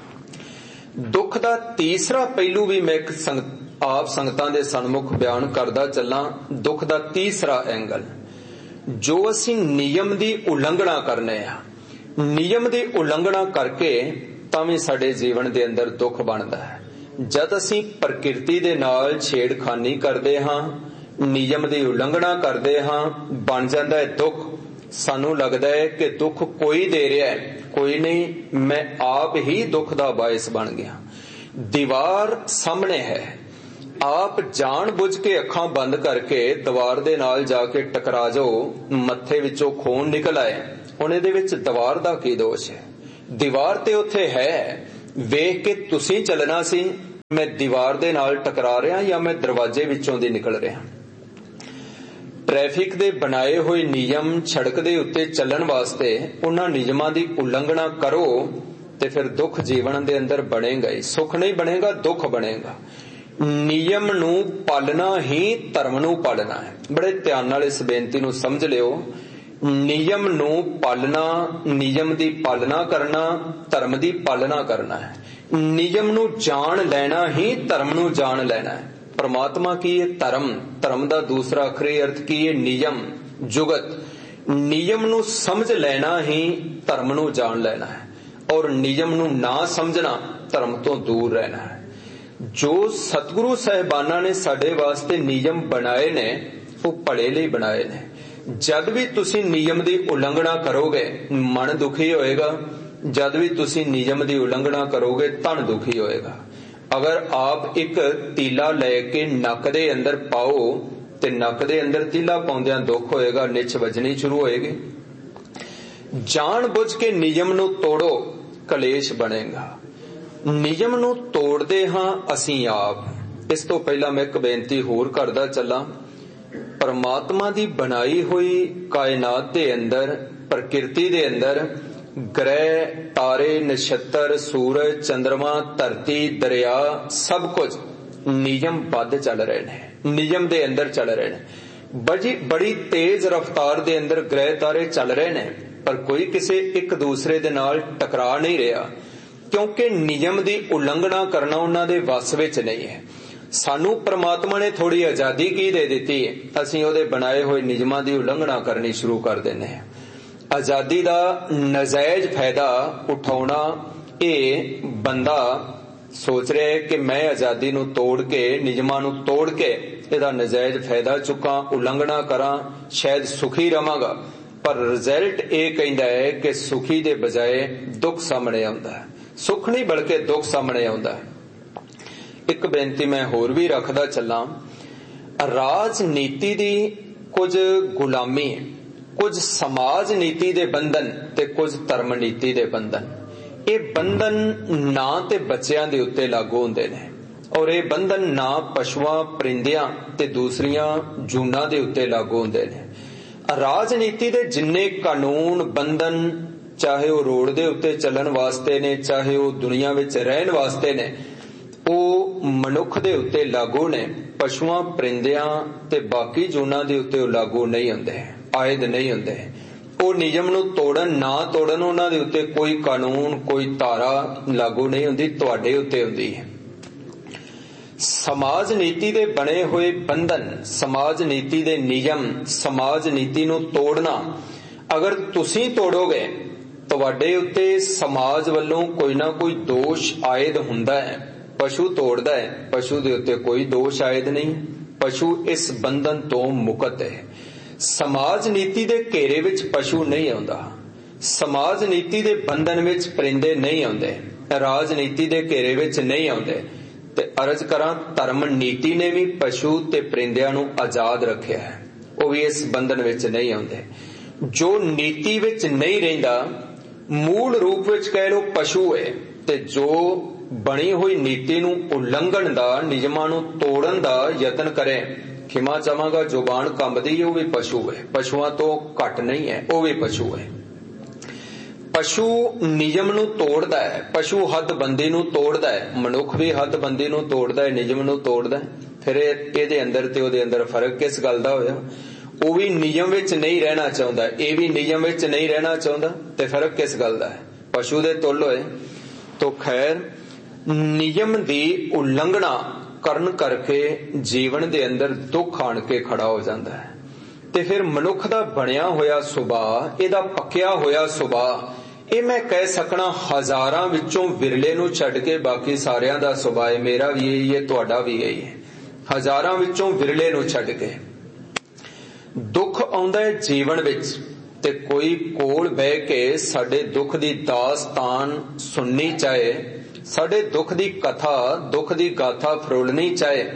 ਦੁੱਖ ਦਾ ਤੀਸਰਾ ਪਹਿਲੂ ਵੀ ਮੈਂ ਇੱਕ ਆਪ ਸੰਗਤਾਂ ਦੇ ਸਨਮੁਖ ਬਿਆਨ ਕਰਦਾ ਚੱਲਾਂ। ਦੁੱਖ ਦਾ ਤੀਸਰਾ ਐਂਗਲ, ਜੋ ਅਸੀਂ ਨਿਯਮ ਦੀ ਉਲੰਘਣਾ ਕਰਨੇ ਆ, ਨਿਯਮ ਦੀ ਉਲੰਘਣਾ ਕਰਕੇ ਤਾਂ ਵੀ ਸਾਡੇ ਜੀਵਨ ਦੇ ਅੰਦਰ ਦੁੱਖ ਬਣਦਾ ਹੈ। ਜਦ ਅਸੀਂ ਪ੍ਰਕਿਰਤੀ ਦੇ ਨਾਲ ਛੇੜਖਾਨੀ ਕਰਦੇ ਹਾਂ, ਨਿਯਮ ਦੀ ਉਲੰਘਣਾ ਕਰਦੇ ਹਾਂ, ਬਣ ਜਾਂਦਾ ਹੈ ਦੁੱਖ। ਸਾਨੂੰ ਲੱਗਦਾ ਹੈ ਕਿ ਦੁੱਖ ਕੋਈ ਦੇ ਰਿਹਾ ਹੈ, ਕੋਈ ਨਹੀਂ, ਮੈਂ ਆਪ ਹੀ ਦੁੱਖ ਦਾ ਬਾਇਸ ਬਣ ਗਿਆ। ਦੀਵਾਰ ਸਾਹਮਣੇ ਹੈ, ਆਪ ਜਾਣ ਬੁੱਝ ਕੇ ਅੱਖਾਂ ਬੰਦ ਕਰਕੇ ਦੀਵਾਰ ਦੇ ਨਾਲ ਜਾ ਕੇ ਟਕਰਾ ਜਾਓ, ਮੱਥੇ ਵਿੱਚੋਂ ਖੂਨ ਨਿਕਲ ਆਏ, ਹੁਣ ਇਹਦੇ ਵਿੱਚ ਦੀਵਾਰ ਦਾ ਕੀ ਦੋਸ਼ ਹੈ? ਦੀਵਾਰ ਤੇ ਉੱਥੇ ਹੈ, ਵੇਖ ਕੇ ਤੁਸੀਂ ਚੱਲਣਾ ਸੀ ਮੈਂ ਦੀਵਾਰ ਦੇ ਨਾਲ ਟਕਰਾ ਰਿਹਾ ਜਾਂ ਮੈਂ ਦਰਵਾਜ਼ੇ ਵਿੱਚੋਂ ਦੀ ਨਿਕਲ ਰਿਹਾ। ਟ੍ਰੈਫਿਕ ਦੇ ਬਣਾਏ ਹੋਏ ਨਿਯਮ ਸੜਕ ਦੇ ਉੱਤੇ ਚੱਲਣ ਵਾਸਤੇ ਉਹਨਾਂ ਨਿਯਮਾਂ ਦੀ ਉਲੰਘਣਾ ਕਰੋ ਤੇ ਫਿਰ ਦੁੱਖ ਜੀਵਨ ਦੇ ਅੰਦਰ ਬਣੇਗਾ ਹੀ, ਸੁੱਖ ਨਹੀਂ ਬਣੇਗਾ, ਦੁੱਖ ਬਣੇਗਾ। ਨਿਯਮ ਨੂੰ ਪਾਲਣਾ ਹੀ ਧਰਮ ਨੂੰ ਪਾਲਣਾ ਹੈ। ਬੜੇ ਧਿਆਨ ਨਾਲ ਇਸ ਬੇਨਤੀ ਨੂੰ ਸਮਝ ਲਿਓ। ਨਿਯਮ ਨੂੰ ਪਾਲਣਾ, ਨਿਯਮ ਦੀ ਪਾਲਣਾ ਕਰਨਾ ਧਰਮ ਦੀ ਪਾਲਣਾ ਕਰਨਾ ਹੈ। ਨਿਯਮ ਨੂੰ ਜਾਣ ਲੈਣਾ ਹੀ ਧਰਮ ਨੂੰ ਜਾਣ ਲੈਣਾ ਹੈ। ਪਰਮਾਤਮਾ ਕੀ ਹੈ? ਧਰਮ। ਧਰਮ ਦਾ ਦੂਸਰਾ ਅਖਰੀ ਅਰਥ ਕੀ ਹੈ? ਨਿਯਮ, ਜੁਗਤ। ਨਿਯਮ ਨੂੰ ਸਮਝ ਲੈਣਾ ਹੀ ਧਰਮ ਨੂੰ ਜਾਣ ਲੈਣਾ ਹੈ, ਔਰ ਨਿਯਮ ਨੂੰ ਨਾ ਸਮਝਣਾ ਧਰਮ ਤੋਂ ਦੂਰ ਰਹਿਣਾ ਹੈ। ਜੋ ਸਤਿਗੁਰੂ ਸਾਹਿਬਾਨਾਂ ਨੇ ਸਾਡੇ ਵਾਸਤੇ ਨਿਯਮ ਬਣਾਏ ਨੇ ਉਹ ਭਲੇ ਲਈ ਬਣਾਏ ਨੇ। ਜਦ ਵੀ ਤੁਸੀਂ ਨਿਯਮ ਦੀ ਉਲੰਘਣਾ ਕਰੋਗੇ ਮਨ ਦੁਖੀ ਹੋਏਗਾ, ਜਦ ਵੀ ਤੁਸੀਂ ਨਿਯਮ ਦੀ ਉਲੰਘਣਾ ਕਰੋਗੇ ਤਨ ਦੁਖੀ ਹੋਏਗਾ। ਅਗਰ ਆਪ ਇੱਕ ਤੀਲਾ ਲੈ ਕੇ ਨੱਕ ਦੇ ਅੰਦਰ ਪਾਓ ਤੇ ਨੱਕ ਦੇ ਅੰਦਰ ਤੀਲਾ ਪਾਉਂਦਿਆਂ ਦੁੱਖ ਹੋਏਗਾ, ਨਿਛ ਵੱਜਣੀ ਸ਼ੁਰੂ ਹੋਏਗੀ। ਜਾਣ ਬੁੱਝ ਕੇ ਨਿਯਮ ਨੂੰ ਤੋੜੋ, ਕਲੇਸ਼ ਬਣੇਗਾ। ਨਿਯਮ ਨੂੰ ਤੋੜਦੇ ਹਾਂ ਅਸੀਂ ਆਪ। ਇਸ ਤੋਂ ਪਹਿਲਾਂ ਮੈਂ ਇੱਕ ਬੇਨਤੀ ਹੋਰ ਕਰਦਾ ਚੱਲਾਂ। ਪਰਮਾਤਮਾ ਦੀ ਬਣਾਈ ਹੋਈ ਕਾਇਨਾਤ ਦੇ ਅੰਦਰ, ਪ੍ਰਕਿਰਤੀ ਦੇ ਅੰਦਰ ਗ੍ਰਹਿ, ਤਾਰੇ, ਨਛੱਤਰ, ਸੂਰਜ, ਚੰਦਰਮਾ, ਧਰਤੀ, ਦਰਿਆ ਸਭ ਕੁਝ ਨਿਯਮ ਬੱਧ ਚੱਲ ਰਹੇ ਨੇ, ਨਿਯਮ ਦੇ ਅੰਦਰ ਚੱਲ ਰਹੇ ਨੇ। ਬੜੀ ਬੜੀ ਤੇਜ਼ ਰਫ਼ਤਾਰ ਦੇ ਅੰਦਰ ਗ੍ਰਹਿ ਤਾਰੇ ਚੱਲ ਰਹੇ ਨੇ, ਪਰ ਕੋਈ ਕਿਸੇ ਇੱਕ ਦੂਸਰੇ ਦੇ ਨਾਲ ਟਕਰਾ ਨਹੀਂ ਰਿਹਾ, ਕਿਉਂਕਿ ਨਿਯਮ ਦੀ ਉਲੰਘਣਾ ਕਰਨਾ ਉਹਨਾਂ ਦੇ ਵੱਸ ਵਿੱਚ ਨਹੀਂ ਹੈ। ਸਾਨੂੰ ਪ੍ਰਮਾਤਮਾ ਨੇ ਥੋੜੀ ਆਜ਼ਾਦੀ ਕੀ ਦੇ ਦਿੱਤੀ ਹੈ, ਅਸੀਂ ਉਹਦੇ ਬਣਾਏ ਹੋਏ ਨਿਯਮਾਂ ਦੀ ਉਲੰਘਣਾ ਕਰਨੀ ਸ਼ੁਰੂ ਕਰ ਦਿੰਦੇ ਹਾਂ। ਆਜ਼ਾਦੀ ਦਾ ਨਜਾਇਜ਼ ਫਾਇਦਾ ਉਠਾਉਣਾ, ਇਹ ਬੰਦਾ ਸੋਚ ਰਿਹਾ ਹੈ ਕਿ ਮੈਂ ਆਜ਼ਾਦੀ ਨੂੰ ਤੋੜ ਕੇ, ਨਿਯਮਾਂ ਨੂੰ ਤੋੜ ਕੇ ਇਹਦਾ ਨਜਾਇਜ਼ ਫਾਇਦਾ ਚੁੱਕਾਂ, ਉਲੰਘਣਾ ਕਰਾਂ, ਸ਼ਾਇਦ ਸੁਖੀ ਰਵਾਂਗਾ। ਪਰ ਰਿਜ਼ਲਟ ਇਹ ਕਹਿੰਦਾ ਹੈ ਕਿ ਸੁਖੀ ਦੇ ਬਜਾਏ ਦੁੱਖ ਸਾਹਮਣੇ ਆਉਂਦਾ ਹੈ। ਸੁੱਖ ਨਹੀਂ ਬਲਕਿ ਦੁੱਖ ਸਾਹਮਣੇ ਆਉਂਦਾ ਹੈ। ਇੱਕ ਬੇਨਤੀ ਮੈਂ ਹੋਰ ਵੀ ਰੱਖਦਾ ਚੱਲਾਂ। ਰਾਜਨੀਤੀ ਦੀ ਕੁਝ ਗੁਲਾਮੀ, ਕੁਝ ਸਮਾਜ ਨੀਤੀ ਦੇ ਬੰਧਨ ਤੇ ਕੁਝ ਧਰਮ ਨੀਤੀ ਦੇ ਬੰਧਨ। ਇਹ ਬੰਧਨ ਨਾ ਤੇ ਬੱਚਿਆਂ ਦੇ ਉੱਤੇ ਲਾਗੂ ਹੁੰਦੇ ਨੇ, ਔਰ ਇਹ ਬੰਧਨ ਨਾ ਪਸ਼ੂਆਂ, ਪਰਿੰਦਿਆਂ ਤੇ ਦੂਸਰੀਆਂ ਜੂਨਾਂ ਦੇ ਉੱਤੇ ਲਾਗੂ ਹੁੰਦੇ ਨੇ। ਰਾਜਨੀਤੀ ਦੇ ਜਿੰਨੇ ਕਾਨੂੰਨ ਬੰਧਨ, ਚਾਹੇ ਉਹ ਰੋਡ ਦੇ ਉੱਤੇ ਚੱਲਣ ਵਾਸਤੇ ਨੇ, ਚਾਹੇ ਉਹ ਦੁਨੀਆ ਵਿੱਚ ਰਹਿਣ ਵਾਸਤੇ ਨੇ, ਉਹ ਮਨੁੱਖ ਦੇ ਉੱਤੇ ਲਾਗੂ ਨੇ। ਪਸ਼ੂਆਂ, ਪਰਿੰਦਿਆਂ ਤੇ ਬਾਕੀ ਜੂਨਾਂ ਦੇ ਉੱਤੇ ਉਹ ਲਾਗੂ ਨਹੀਂ ਹੁੰਦੇ, ਆਇਦ ਨਹੀਂ ਹੁੰਦੇ। ਉਹ ਨਿਯਮ ਨੂੰ ਤੋੜਨ ਨਾ ਤੋੜਨ, ਉਹਨਾਂ ਦੇ ਉੱਤੇ ਕੋਈ ਕਾਨੂੰਨ, ਕੋਈ ਧਾਰਾ ਲਾਗੂ ਨਹੀਂ ਹੁੰਦੀ, ਤੁਹਾਡੇ ਉੱਤੇ ਹੁੰਦੀ ਹੈ। ਸਮਾਜ ਨੀਤੀ ਦੇ ਬਣੇ ਹੋਏ ਬੰਧਨ, ਸਮਾਜ ਨੀਤੀ ਦੇ ਨਿਯਮ, ਸਮਾਜ ਨੀਤੀ ਨੂੰ ਤੋੜਨਾ ਅਗਰ ਤੁਸੀਂ ਤੋੜੋਗੇ, ਤੁਹਾਡੇ ਉੱਤੇ ਸਮਾਜ ਵੱਲੋਂ ਕੋਈ ਨਾ ਕੋਈ ਦੋਸ਼ ਆਇਦ ਹੁੰਦਾ ਹੈ। ਪਸ਼ੂ ਤੋੜਦਾ ਹੈ, ਪਸ਼ੂ ਦੇ ਉੱਤੇ ਕੋਈ ਦੋਸ਼ ਆਇਦ ਨਹੀਂ, ਪਸ਼ੂ ਇਸ ਬੰਧਨ ਤੋਂ ਮੁਕਤ ਹੈ। ਸਮਾਜ ਨੀਤੀ ਦੇ ਘੇਰੇ ਵਿੱਚ ਪਸ਼ੂ ਨਹੀਂ ਆਉਂਦਾ, ਸਮਾਜ ਨੀਤੀ ਦੇ ਬੰਧਨ ਵਿੱਚ ਪਰਿੰਦੇ ਨਹੀਂ ਆਉਂਦੇ, ਰਾਜਨੀਤੀ ਦੇ ਘੇਰੇ ਵਿੱਚ ਨਹੀਂ ਆਉਂਦੇ। ਤੇ ਅਰਜ਼ ਕਰਾਂ, ਧਰਮ ਨੀਤੀ ਨੇ ਵੀ ਪਸ਼ੂ ਤੇ ਪਰਿੰਦਿਆਂ ਨੂੰ ਆਜ਼ਾਦ ਰੱਖਿਆ ਹੈ, ਉਹ ਵੀ ਇਸ ਬੰਧਨ ਵਿੱਚ ਨਹੀਂ ਆਉਂਦੇ। ਜੋ ਨੀਤੀ ਵਿੱਚ ਨਹੀਂ ਰਹਿੰਦਾ, ਮੂਲ ਰੂਪ ਵਿੱਚ ਕਹਿ ਲੋ ਪਸ਼ੂ ਹੈ, ਤੇ ਜੋ ਬਣੀ ਹੋਈ ਨੀਤੀ ਨੂੰ ਉਲੰਘਣ ਦਾ, ਨਿਯਮਾਂ ਨੂੰ ਤੋੜਨ ਦਾ ਯਤਨ ਕਰੇ, ਖਿਮਾ ਚਾਹਾਂਗਾ ਜ਼ੁਬਾਨ ਕੰਬਦੀ ਹੈ, ਉਹ ਵੀ ਪਸ਼ੂ ਹੈ, ਪਸ਼ੂਆਂ ਤੋਂ ਘੱਟ ਨਹੀਂ ਹੈ, ਉਹ ਵੀ ਪਸ਼ੂ ਹੈ। ਪਸ਼ੂ ਨਿਯਮ ਨੂੰ ਤੋੜਦਾ ਹੈ, ਪਸ਼ੂ ਹੱਦਬੰਦੀ ਨੂੰ ਤੋੜਦਾ ਹੈ, ਮਨੁੱਖ ਵੀ ਹੱਦਬੰਦੀ ਨੂੰ ਤੋੜਦਾ ਹੈ, ਨਿਯਮ ਨੂੰ ਤੋੜਦਾ ਹੈ। ਫਿਰ ਇਹਦੇ ਅੰਦਰ ਤੇ ਉਹਦੇ ਅੰਦਰ ਫਰਕ ਕਿਸ ਗੱਲ ਦਾ ਹੋਇਆ? ਉਹ ਵੀ ਨਿਯਮ ਵਿੱਚ ਨਹੀਂ ਰਹਿਣਾ ਚਾਹੁੰਦਾ, ਇਹ ਵੀ ਨਿਯਮ ਵਿੱਚ ਨਹੀਂ ਰਹਿਣਾ ਚਾਹੁੰਦਾ, ਤੇ ਫਰਕ ਕਿਸ ਗੱਲ ਦਾ ਹੈ? ਪਸ਼ੂ ਦੇ ਤੁੱਲ ਹੋਏ। ਤੋ ਖੈਰ, ਨਿਯਮ ਦੀ ਉਲੰਘਣਾ ਕਰਨ ਕਰਕੇ ਜੀਵਨ ਦੇ ਅੰਦਰ ਦੁੱਖ ਆਣ ਕੇ ਖੜਾ ਹੋ ਜਾਂਦਾ ਹੈ। ਤੇ ਫਿਰ ਮਨੁੱਖ ਦਾ ਬਣਿਆ ਹੋਇਆ ਸੁਭਾਅ, ਇਹਦਾ ਪੱਕਿਆ ਹੋਇਆ ਸੁਭਾਅ, ਇਹ ਮੈਂ ਕਹਿ ਸਕਣਾ ਹਜ਼ਾਰਾਂ ਵਿੱਚੋਂ ਵਿਰਲੇ ਨੂੰ ਛੱਡ ਕੇ ਬਾਕੀ ਸਾਰਿਆਂ ਦਾ ਸੁਭਾਅ ਹੈ। ਮੇਰਾ ਵੀ ਇਹੀ ਹੈ, ਤੁਹਾਡਾ ਵੀ ਇਹੀ ਹੈ। ਹਜ਼ਾਰਾਂ ਵਿੱਚੋਂ ਵਿਰਲੇ ਨੂੰ ਛੱਡ ਕੇ ਦੁੱਖ ਆਉਂਦਾ ਹੈ ਜੀਵਨ ਵਿੱਚ, ਤੇ ਕੋਈ ਕੋਲ ਬਹਿ ਕੇ ਸਾਡੇ ਦੁੱਖ ਦੀ ਦਾਸਤਾਨ ਸੁਣਨੀ ਚਾਹੇ, ਸਾਡੇ ਦੁੱਖ ਦੀ ਕਥਾ, ਦੁੱਖ ਦੀ ਗਾਥਾ ਫਰੋਲਣੀ ਚਾਹੇ,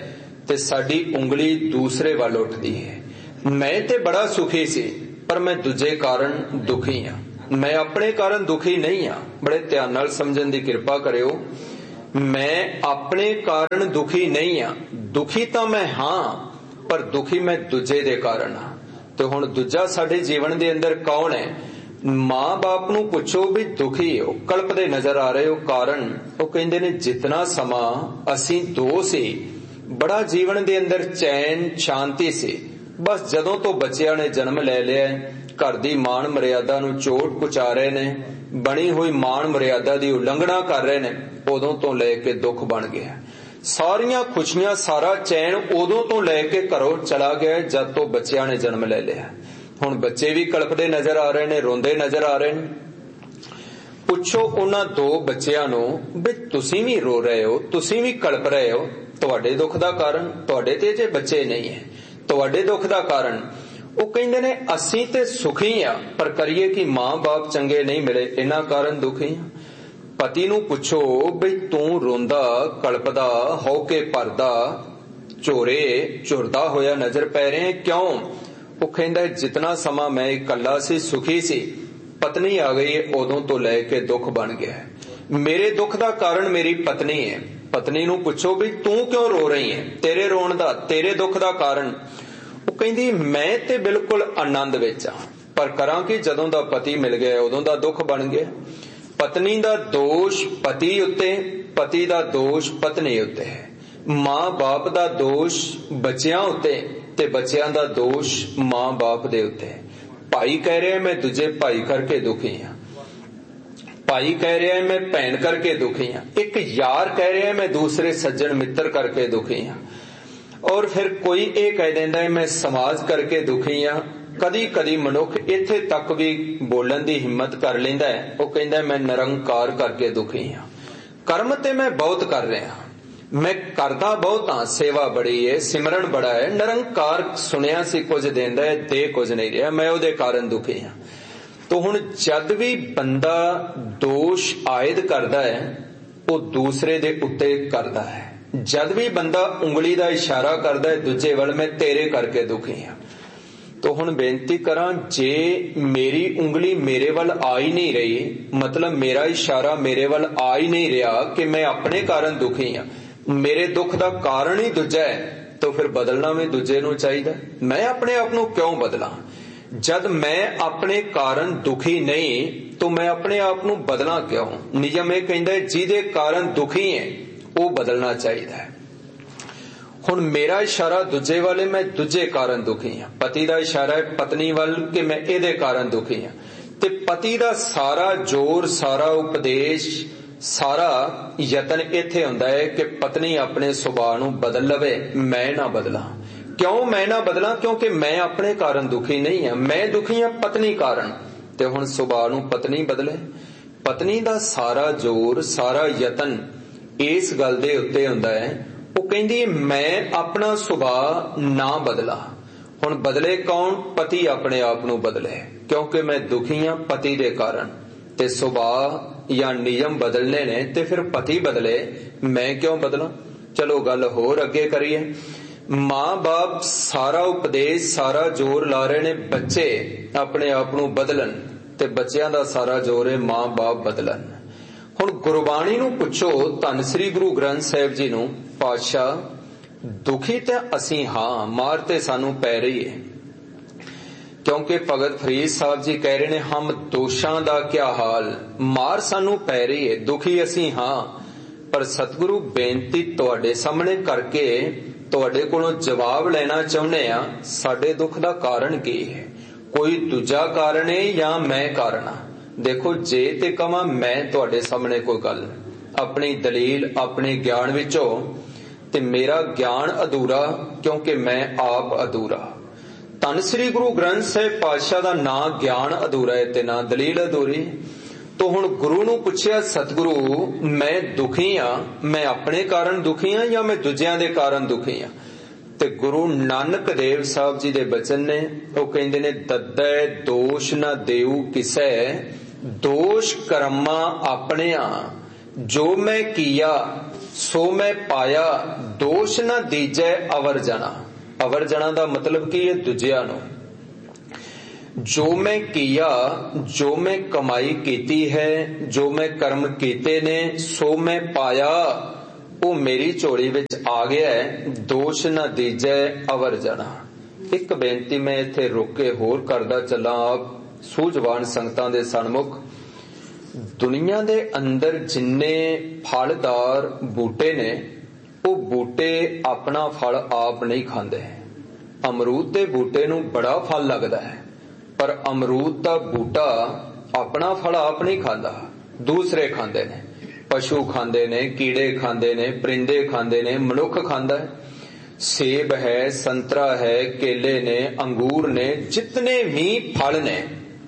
ते साडी उंगली दूसरे वाल उठदी है। मैं ते बड़ा सुखी सी पर मैं दूजे कारण दुखी हाँ, मैं अपने कारण दुखी नहीं हाँ। बड़े ध्यान नाल समझण दी किरपा करियो। मैं अपने कारण दुखी नहीं हाँ, दुखी तो मैं हाँ पर दुखी मैं दूजे दे कारण हाँ। तो हुण दूजा साडे जीवन दे अंदर कौन है? मां बाप नूं पुछो भी दुखी हो, कल्पदे नजर आ रहे हो, कारण वो कहिंदे ने जितना समा असीं दो सी, बड़ा जीवन दे अंदर चैन शांति सी, बस जदों तो बच्चियां ने जन्म ले लिया, घर दी मान मर्यादा नूं चोट पहुंचा रहे ने, बनी हुई मान मर्यादा दी उलंघना कर रहे ने, उदों तो लेके दुख बन गया। सारियां खुशियां सारा चैन उदों तो लेके घरों चला गया जद तो बच्चियां ने जन्म ले लिया। हुण बच्चे भी कलपदे नजर आ रहे ने, रोंदे नजर आ रहे ने। पुछो उन्हां दो बच्चियां नूं भी तुसीं भी रो रहे हो, तुसीं भी कलप रहे हो, तुहाडे दुख दा कारण तुहाडे ते जे बच्चे नहीं है, तुहाडे दुख दा कारण वो कहिंदे ने असीं ते सुखी आ पर करिए कि मां बाप चंगे नहीं मिले, इन्हां कारण दुखी आ। पति नूं पुछो भी तू रोंदा कलपदा होके भरदा झोरे झुरदा होया नजर पै रहे हैं क्यों? वो कहंदा जितना समा मैं इकल्ला सी सुखी सी, पत्नी आ गई है उदों तो लेके दुख बन गया है। मेरे दुख दा कारण मेरी पत्नी है। पत्नी नूं पुछो भी तू क्यों रो रही है, तेरे रोण दा तेरे दुख दा कारण? वो कहंदी मैं ते बिल्कुल आनंद विच आ पर करां कि जदों दा पति मिल गया उदों दा दुख बन गया। पत्नी दा दोष पति उत्ते, पति दा दोष पत्नी उत्ते है। मां बाप दा दोष बच्चियां उत्ते ते बच्चियां दा दोष मां बाप दे उत्ते है। भाई कह रहा है मैं दूजे भाई करके दुखी हाँ, भाई कह रहा है मैं भैन करके दुखी हाँ, एक यार कह रहा है मैं दूसरे सज्जन मित्र करके दुखी हाँ, और फिर कोई ये कह देंदा है मैं समाज करके दुखी हाँ। कदी कदी मनुख इत्थे तक भी बोलण दी हिम्मत कर लैंदा है, वो कहंदा मैं निरंकार करके दुखी हाँ। कर्म ते मैं बहुत कर रहा, मैं करदा बहुत हाँ, सेवा बड़ी है, सिमरन बड़ा है, निरंकार सुनिया सी कुछ देंदा है, दे कुछ नहीं रहा, मैं उहदे कारण दुखी हाँ। तो हुण जद भी बंदा दोष आयद करदा है वो दूसरे दे उत्ते करदा है। जद भी बंदा उंगली दा इशारा करदा है दूजे वल मैं तेरे करके दुखी हाँ। तो हुण बेनती करां जे मेरी उंगली मेरे वल आ ही नहीं रही, मतलब मेरा इशारा मेरे वल आ ही नहीं रहा कि मैं अपने कारण दुखी हाँ, मेरे दुख दा कारण ही दूजा है, तो फिर बदलना भी दूजे नूं चाहीदा। मैं अपने आप नूं क्यों बदलां? जद मैं अपने कारण दुखी नहीं तो मैं अपने आप नूं बदलां क्यों? नियम यह कहंदा है जिहदे कारण दुखी है वो बदलना चाहिदा है। हुण मेरा इशारा दूजे वाले मैं दूजे कारण दुखी हाँ, पति दा इशारा है पत्नी वाल कि मैं इहदे कारण दुखी हाँ, ते पति दा सारा जोर सारा उपदेश सारा यतन इत्थे हुंदा है कि पत्नी अपने सुभाव नूं बदल लवे, मैं ना बदला। क्यों मैं ना बदला? क्योंकि मैं अपने कारण दुखी नहीं हाँ, मैं दुखी हाँ पत्नी कारण। ते हुण सुभाव नूं पत्नी बदले, पत्नी दा सारा जोर सारा यतन इस गल दे उत्ते हुंदा है, वो कहंदी मैं अपना सुभाव ना बदला। हुण बदले कौन? पति अपने आप नूं बदले, क्योंकि मैं दुखी हाँ पति दे कारण। ते सुभाव या नियम बदलने ने ते फिर पति बदले, मैं क्यों बदला? चलो गल होर अगे करिए। मां बाप सारा उपदेश सारा जोर ला रहे ने बच्चे अपने आप नूं बदलन, ते बच्चियां दा सारा जोर है मां बाप बदलन। हुण गुरबाणी नूं पुछो, धन श्री गुरु ग्रंथ साहिब जी नूं, पातशाह दुखी ते असीं हां, मार ते सानू पै रही है, क्योंकि भगत फरीद साहब जी कह रहे ने हम दोषां दा क्या हाल, मार सानू पै रही है, दुखी असीं हां, पर सतगुरु बेनती तुहाडे सामने करके तुहाडे कोलों जवाब लेना चाहुंदे आ, साडे दुख दा कारण की है? कोई दूजा कारण है या मैं कारण आ? देखो जे ते कवां मैं तुहाडे सामने कोई गल अपनी दलील अपने ज्ञान विचों, ते मेरा ज्ञान अधूरा क्योंकि मैं आप अधूरा। धन श्री गुरु ग्रंथ साहिब पातशाह दा ना ज्ञान अधूरा है ते ना दलील अधूरी। तो हुण गुरु नूं पुछिया सतगुरु मैं दुखी हाँ, मैं अपने कारण दुखी हाँ या मैं दूजियां दे कारण दुखी हाँ? ते गुरु नानक देव साहब जी दे बचन ने, वो कहंदे ने दद्दै दोष ना देऊ किसै, दोष कर्मा अपने जो मैं किया सो मैं पाया दोष न दीजै अवर जना। अवर जना का मतलब की है दूजिया नूं। जो मैं किया, जो मैं कमाई कीती है, जो मैं कर्म कीते ने, सो मैं पाया वो मेरी झोली विच आ गया है। दोष न दीजै अवर जना। एक बेनती मैं इत्थे रुक के होर करदा चला आप सूझवान संगतां दे सन्मुख। दुनिया दे अंदर जिन्ने फलदार बूटे ने वो बूटे अपना फल आप नहीं खांदे। अमरूद दे बूटे नूं बड़ा फल लगदा है पर अमरूद दा बूटा अपना फल आप नहीं खांदा, दूसरे खांदे ने। पशु खांदे ने, कीड़े खांदे ने, परिंदे खांदे ने, मनुख खांदा है। सेब है, संतरा है, केले ने, अंगूर ने, जितने भी फल ने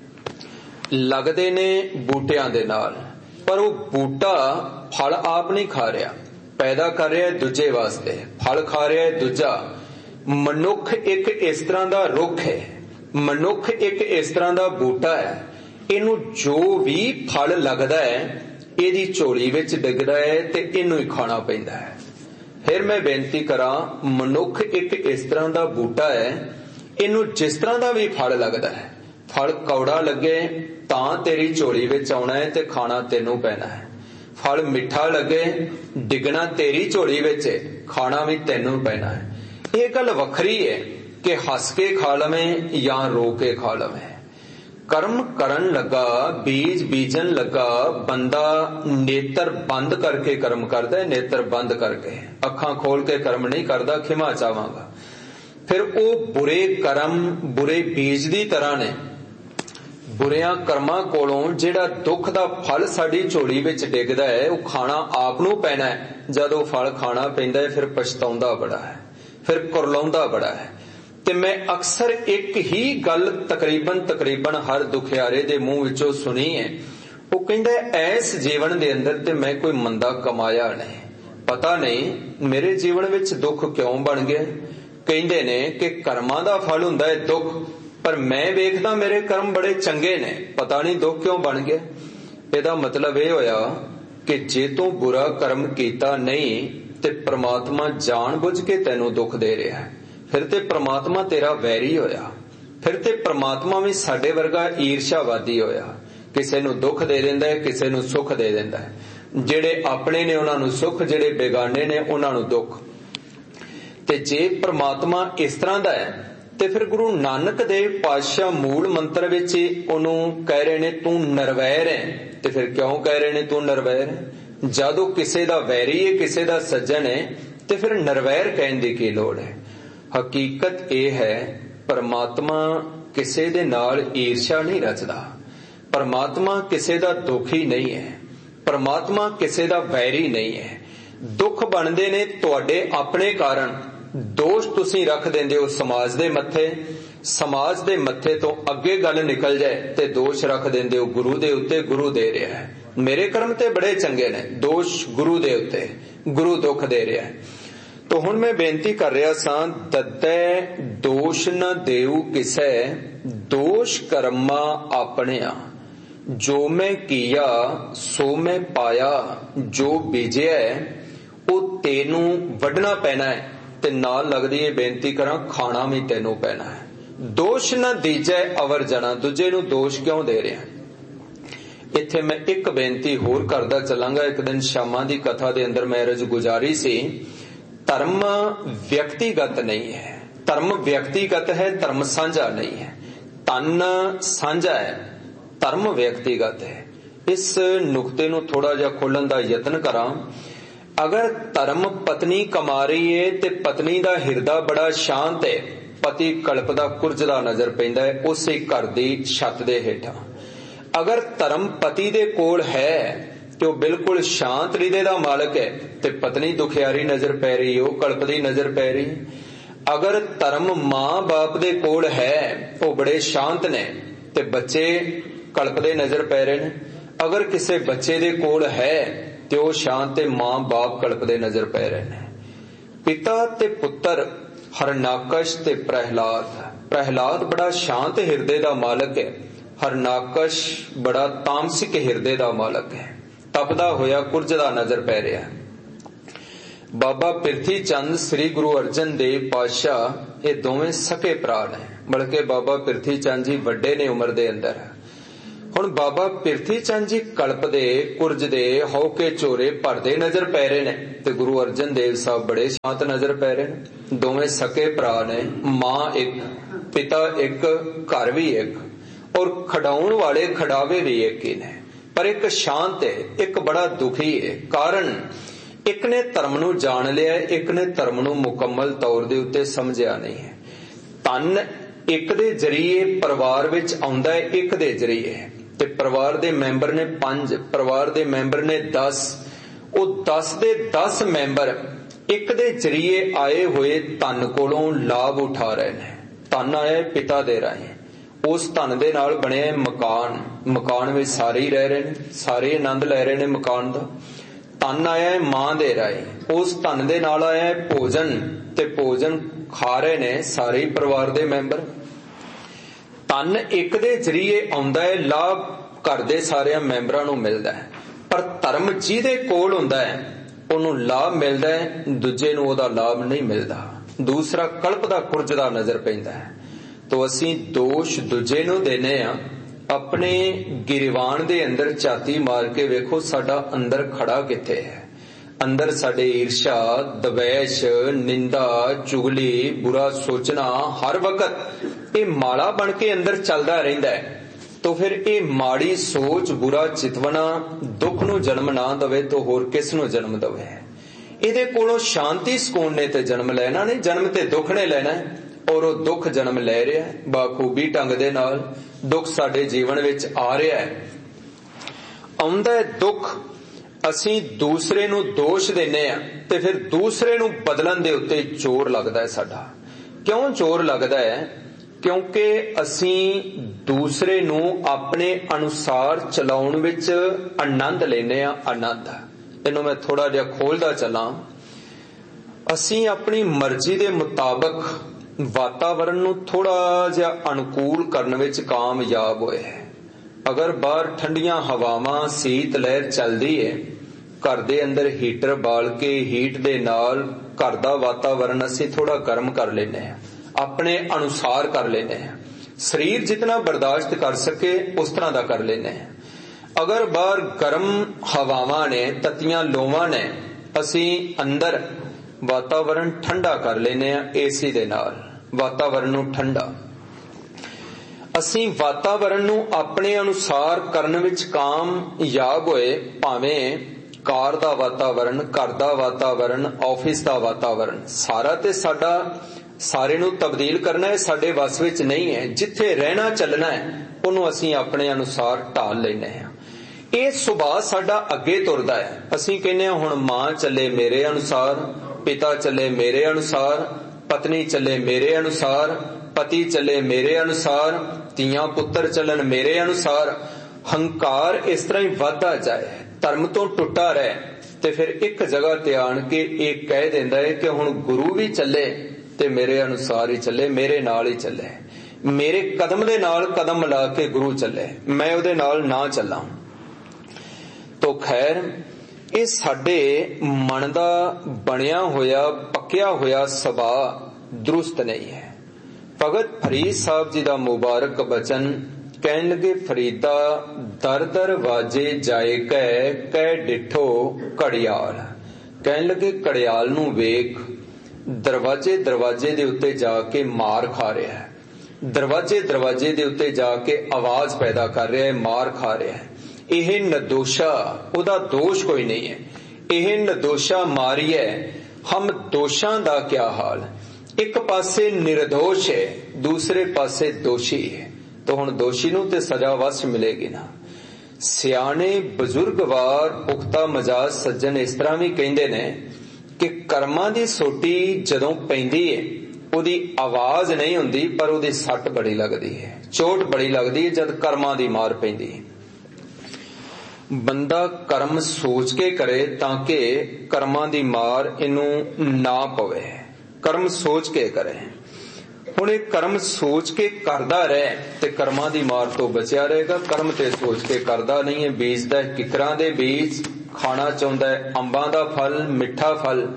लगदे ने बूटियां दे नाल, पर वो बूटा फल आप नहीं खा रहा, पैदा कर रहा है दूजे वास्ते, फल खा रहा है दूजा। मनुख एक इस तरह का रुख है, मनुख एक इस तरह का बूटा है, इनू जो भी फल लगदा है इहदी झोली विच डिगदा है ते इनू ही खाना पैंदा है। फिर मैं बेनती करा, मनुख एक इस तरह का बूटा है, इनू जिस तरह का भी फल लगदा है, फल कौड़ा लगे तां तेरी झोली विच आउणा है ते खाना तेनू पैना है। फल मिठा लगे डिगना तेरी झोली विच, खाना भी तेनू पैना है। ये गल वखरी है कि हस के खा लवें या रो के खा लवें। कर्म करन लगा, बीज बीजन लगा, बंदा नेत्र बंद करके कर्म करता है, नेत्र बंद करके, अखां खोल के कर्म नहीं करता, खिमा चावांगा। फिर वो बुरे कर्म बुरे बीज दी तरह ने। बुरियां कर्मां कोलों जिहड़ा दुख दा फल साडी झोली विच डिगदा है वो खाना आप नूं पैना है। जद वो फल खाना पैंदा है फिर पछताउंदा बड़ा है, फिर कुरलाउंदा बड़ा है। ते मैं अक्सर एक ही गल तकरीबन तकरीबन हर दुखियारे दे मुंह विचों सुनी है। वो कहंदा है इस जीवन दे अंदर ते मैं कोई मंदा कमाया नहीं, पता नहीं मेरे जीवन विच दुख क्यों बन गया। कहंदे ने कि कर्मां दा फल हुंदा है दुख, पर मैं वेखदा मेरे कर्म बड़े चंगे ने, पता नहीं दुख क्यों बन गया। इहदा मतलब यह होया कि जे तू बुरा कर्म कीता नहीं ते परमात्मा जान बुझ के तैनू दुख दे रहा है, फिर ते परमात्मा तेरा वैरी होया। फिर ते परमात्मा भी साडे वर्गा ईर्ष्यावादी होया, किसे नू दुख दे देंदा है, किसे नू सुख दे देंदा है। जेड़े अपने ने उन्हां नू सुख, जेड़े बेगाने ने उन्हां नू दुख। ते जे परमात्मा इस तरह दा है ते फिर गुरु नानक देव पातशाह मूल मंत्र विच उन्होंने कह रहे ने तू नरवैर है। ते फिर क्यों कह रहे ने तू नरवैर है? जदों किसे दा वैरी है, किसे दा सज्जन है, ते फिर नरवैर कहने दी की लोड़ है? हकीकत यह है परमात्मा किसे दे नाल ईर्ष्या नहीं रचदा, परमात्मा किसे दा दुखी नहीं है, परमात्मा किसे दा वैरी नहीं है। दुख बनदे ने तुहाडे अपने कारण, दोष तुसी रख देंदे हो समाज दे मत्थे, समाज दे मत्थे तो अगे गल निकल जाए ते दोष रख देंदे हो गुरु दे उत्ते, गुरु दे रहा है। मेरे कर्म ते बड़े चंगे ने, दोष गुरु दे उत्ते, गुरु दुख दे रहा है। तो हुण मैं बेनती कर रहा सां, दद्दै दोष न देऊ किसै, दोष कर्मा आपणिया। जो मैं किया सो मैं पाया, जो बीजिया वो तेनू वढना पैना है। ते नाल लगदी है बेनती करा, खाना भी तेनू पैना है। दोष न दीजै अवर जना, दूजे नू दोष क्यों दे रहे हैं? इत्थे मैं एक बेनती होर करदा चलांगा। एक दिन शामां दी कथा दे अंदर मैं अर्ज गुजारी सी, धर्म व्यक्तिगत नहीं है, धर्म व्यक्तिगत है, धर्म साझा नहीं है। तन साझा है, धर्म व्यक्तिगत है। इस नुकते नू थोड़ा जिहा खोलण दा यतन करा। अगर धर्म पत्नी कमा रही है ते पत्नी दा हिरदा बड़ा शांत है, पति कल्पदा कुरजदा नजर पैंदा है उसे घर दी छत दे हेठां। अगर धर्म पति दे कोल है ते वो बिल्कुल शांत हृदय दा मालक है ते पत्नी दुखियारी नजर पै रही है, वो कल्पदी नजर पै रही। अगर धर्म मां बाप दे कोल है वो बड़े शांत ने ते बच्चे कल्पदे नजर पै रहे ने। अगर किसी बच्चे दे कोल है ते वो शांत ते मां बाप कल्पदे नजर पै रहे ने। पिता ते पुत्र हरनाकश ते प्रहलाद, प्रहलाद बड़ा शांत हिरदे दा मालक है, हरनाकश बड़ा तामसिक हिरदे दा मालक है, तपदा होया कुरजदा नजर पै रहा है। बाबा पिरथी चंद श्री गुरु अर्जन देव पातशाह ये दोवें सके भरा ने, बल्कि बाबा पिरथी चंद जी वड्डे ने उम्र दे अंदर। हुण बाबा पिरथी चंद जी कल्प दे कुरज दे हौके चोरे भरदे नजर पै रहे ने ते गुरु अर्जन देव साहब बड़े शांत नजर पै रहे ने। दोवें सके भरा ने, मां एक पिता एक, घर भी एक, और खड़ाउण वाले खड़ावे भी एक ही ने। पर एक शांत है, एक बड़ा दुखी है। कारण एक ने धर्म नूं जान लिया, एक ने धर्म नूं मुकम्मल तौर दे उत्ते समझिया नहीं है। तन एक दे जरिए परिवार विच आउंदा है, एक दे जरिए ते परिवार दे मैंबर ने पंज, परिवार दे मैंबर ने दस, वो दस दे दस मैंबर एक दे जरिए आए हुए धन कोलों लाभ उठा रहे ने। धन आया पिता दे राहें, उस धन दे नाल बने मकान, मकान में सारे ही रह रहे ने, सारे आनंद ले रहे ने मकान दा। धन आया है मां दे राहें, उस धन दे नाल आया है भोजन, ते भोजन खा रहे ने सारे ही परिवार दे मैंबर। धन एक दे जरिए आउंदा है, लाभ घर दे सारे मैंबरां नूं मिलदा है। पर धर्म जिहदे कोल हुंदा है उहनूं लाभ मिलदा है, दूजे नूं ओहदा लाभ नहीं मिलदा। दूसरा कल्प दा कुरज दा नजर पैंदा है। तो असीं दोष दूजे नूं देने आ, अपने गिरवान दे अंदर झाती मार के वेखो साडा अंदर खड़ा किथे है। अंदर साडे ईर्षा, दवैश, निंदा, चुगली, बुरा सोचना हर वक्त ये माड़ा बन के अंदर चलदा रहिंदा है। तो फिर ये माड़ी सोच, बुरा चितवना दुख नूं जन्म ना दवे तो होर किस नूं जन्म दवे। इहदे कोलों शांति सुकून ने ते जन्म लेना नहीं, जन्म ते दुख ने लेना है। और वो दुख जन्म ले रहा है बाखूबी ढंग दे नाल। दुख साडे जीवन विच आ रहा है, आउंदा है दुख, असीं दूसरे नूं दोष देने आ ते फिर दूसरे नूं बदलन दे उत्ते जोर लगदा है साडा। क्यों जोर लगदा है? क्योंकि असीं दूसरे नूं अपने अनुसार चलाउण विच आनंद लेने आ। आनंद इहनूं मैं थोड़ा जिहा खोलदा चलां। असीं अपनी मर्जी दे मुताबक वातावरण नूं थोड़ा जिहा अनुकूल करन विच कामयाब होए। अगर बाहर ठंडियां हवावां, शीत लहर चलदी है, घर दे अंदर हीटर बाल के हीट दे नाल घर दा वातावरण असीं थोड़ा गर्म कर लेने हैं, अपने अनुसार कर लेने हैं। शरीर जितना बर्दाश्त कर सके उस तरह दा कर लेने हैं। अगर बाहर गर्म हवावां ने, ततियां लोवां ने, असीं अंदर वातावरण ठंडा कर लेने आ एसी दे नाल, वातावरण नूं ठंडा। असीं वातावरण नूं अपने अनुसार करन विच कामयाब होए, भावें कार दा वातावरण, घर दा वातावरण, ऑफिस दा वातावरण, सारा ते साडा सारे नूं तब्दील करना है साडे वस विच नहीं है। जिथे रहना चलना है उहनूं असीं अपने अनुसार ढाल लैने हैं। ਇਹ ਸੁਭਾਅ ਸਾਡਾ ਅੱਗੇ ਤੁਰਦਾ ਹੈ। ਅਸੀਂ ਕਹਿੰਦੇ ਹਾਂ ਹੁਣ ਮਾਂ ਚੱਲੇ ਮੇਰੇ ਅਨੁਸਾਰ, ਪਿਤਾ ਚੱਲੇ ਮੇਰੇ ਅਨੁਸਾਰ, ਪਤਨੀ ਚੱਲੇ ਮੇਰੇ ਅਨੁਸਾਰ, ਪਤੀ ਚੱਲੇ ਮੇਰੇ ਅਨੁਸਾਰ, ਧੀਆਂ ਪੁੱਤਰ ਚੱਲਣ ਮੇਰੇ ਅਨੁਸਾਰ। ਹੰਕਾਰ ਇਸ ਤਰ੍ਹਾਂ ਹੀ ਵੱਧਦਾ ਜਾਏ, ਧਰਮ ਤੋਂ ਟੁੱਟਾ ਰਹੇ ਤੇ ਫਿਰ ਇੱਕ ਜਗ੍ਹਾ ਤੇ ਆਣ ਕੇ ਇਹ ਕਹਿ ਦਿੰਦਾ ਹੈ ਕਿ ਹੁਣ ਗੁਰੂ ਵੀ ਚੱਲੇ ਤੇ ਮੇਰੇ ਅਨੁਸਾਰ ਹੀ ਚੱਲੇ, ਮੇਰੇ ਨਾਲ ਹੀ ਚੱਲੇ, ਮੇਰੇ ਕਦਮ ਦੇ ਨਾਲ ਕਦਮ ਮਿਲਾ ਕੇ ਗੁਰੂ ਚੱਲੇ, ਮੈਂ ਉਹਦੇ ਨਾਲ ਨਾ ਚੱਲਾਂ। तो खैर ये साडे मन दा बनिया होया पक्या होया सुभाअ दुरुस्त नहीं है। भगत फरीद साहब जी दा मुबारक बचन कहन लगे, फरीदा दर दर वाजे जाए कै कै डिठो घड़ियाल। कहन लगे घड़ियाल नूं वेख, दरवाजे दरवाजे दे उत्ते जाके मार खा रहा है, दरवाजे दरवाजे दे उत्ते जाके आवाज पैदा कर रहा है, मार खा रहा है। यह निर्दोषा, उदा दोष कोई नहीं है, यह निर्दोषा मारी है। हम दोषां दा क्या हाल? एक पासे निर्दोष है, दूसरे पासे दोषी है। तो हुण दोषी नूं ते सजा वश मिलेगी ना। सियाणे बजुर्गवार पुख्ता मजाज सज्जन इस तरह भी कहंदे ने कि कर्मां दी सोटी जदों पैंदी है उहदी आवाज नहीं हुंदी, पर उहदी सट बड़ी लगदी है, चोट बड़ी लगदी है जद कर्मां दी मार पैंदी है। बंदा कर्म सोच के करे ताकि कर्मां दी मार इनू ना पवे, कर्म सोच के करे। हुण इह कर्म सोच के करदा रहे ते कर्मां दी मार तो बचिया रहेगा। कर्म ते सोच के करदा नहीं है, बीजदा किकरां दे बीज, खाना चाहुंदा है अंबां दा फल, मिठा फल,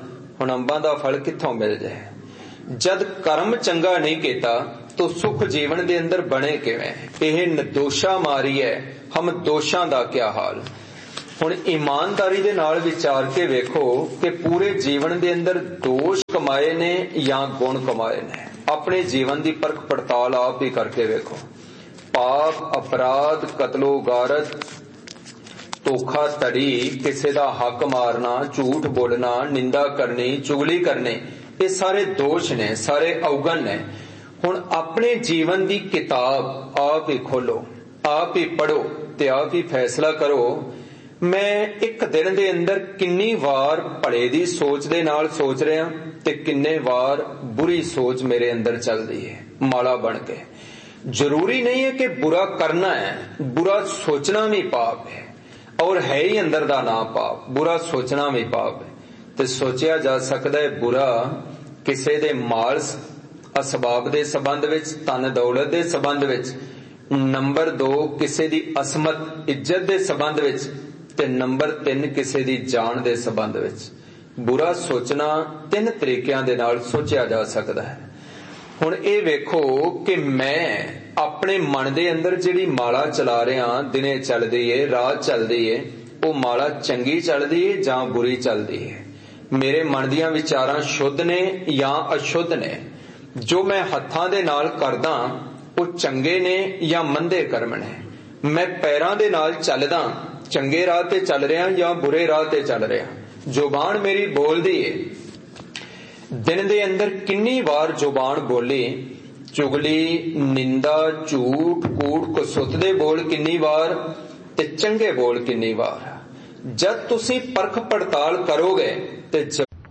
हुण अंबां दा फल कित्थों मिल जाए? जद कर्म चंगा नहीं कीता तो सुख जीवन दे अंदर बने किवें? यह निर्दोषा मारी है, हम दोषां दा क्या हाल? हुण ईमानदारी दे नाल विचार के वेखो कि पूरे जीवन दे अंदर दोष कमाए ने या गुण कमाए ने। अपने जीवन की परख पड़ताल आप ही करके वेखो। पाप, अपराध, कतलो गारत, धोखा धड़ी, किसी का हक मारना, झूठ बोलना, निंदा करनी, चुगली करनी, ये सारे दोष ने, सारे अवगुण ने। हुण अपने जीवन की किताब आप ही खोलो, आप ही पढ़ो ते आप ही फैसला करो। मैं एक दिन दे अंदर किन्नी वार भले दी सोच दे नाल सोच रहा ते किन्ने वार बुरी सोच मेरे अंदर चल रही है माड़ा बन के। जरूरी नहीं है कि बुरा करना है, बुरा सोचना भी पाप है और है ही अंदर दा ना पाप। बुरा सोचना भी पाप है। ते सोचिया जा सकता है बुरा किसी दे माल असबाब दे संबंध विच, धन दौलत दे संबंध विच। नंबर दो किसी दी असमत इज्जत दे संबंध विच ते नंबर तीन किसी दी जान दे संबंध विच। बुरा सोचना तीन तरीकिਆਂ दे नाल सोचिया जा सकता है। हुण ये वेखो कि मैं अपने मन दे अंदर जिहड़ी माला चला रहा, दिने चलदी है, रात चलदी है, वो माला चंगी चलदी है जां बुरी चलदी है? मेरे मन दीयां विचारां शुद्ध ने या अशुद्ध ने? जो मैं हत्थां दे नाल करदा वो चंगे ने या मंदे कर्म ने? मैं पैरां दे नाल चलदा, चंगे राह ते चल रहा या बुरे राह ते चल रहा? जुबान मेरी बोलदी है। दिन दे अंदर किन्नी वार जुबान बोली, चुगली, निंदा, झूठ, कूड़, कसुत दे बोल किन्नी वार ते चंगे बोल किन्नी वार? जद तुसी परख पड़ताल करोगे ते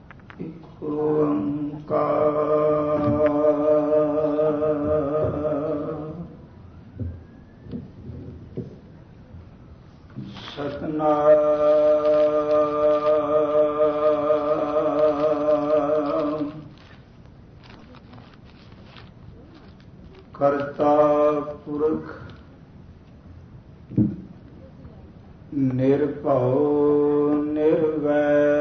सतनाम करता पुरख निर्भव निर्वैर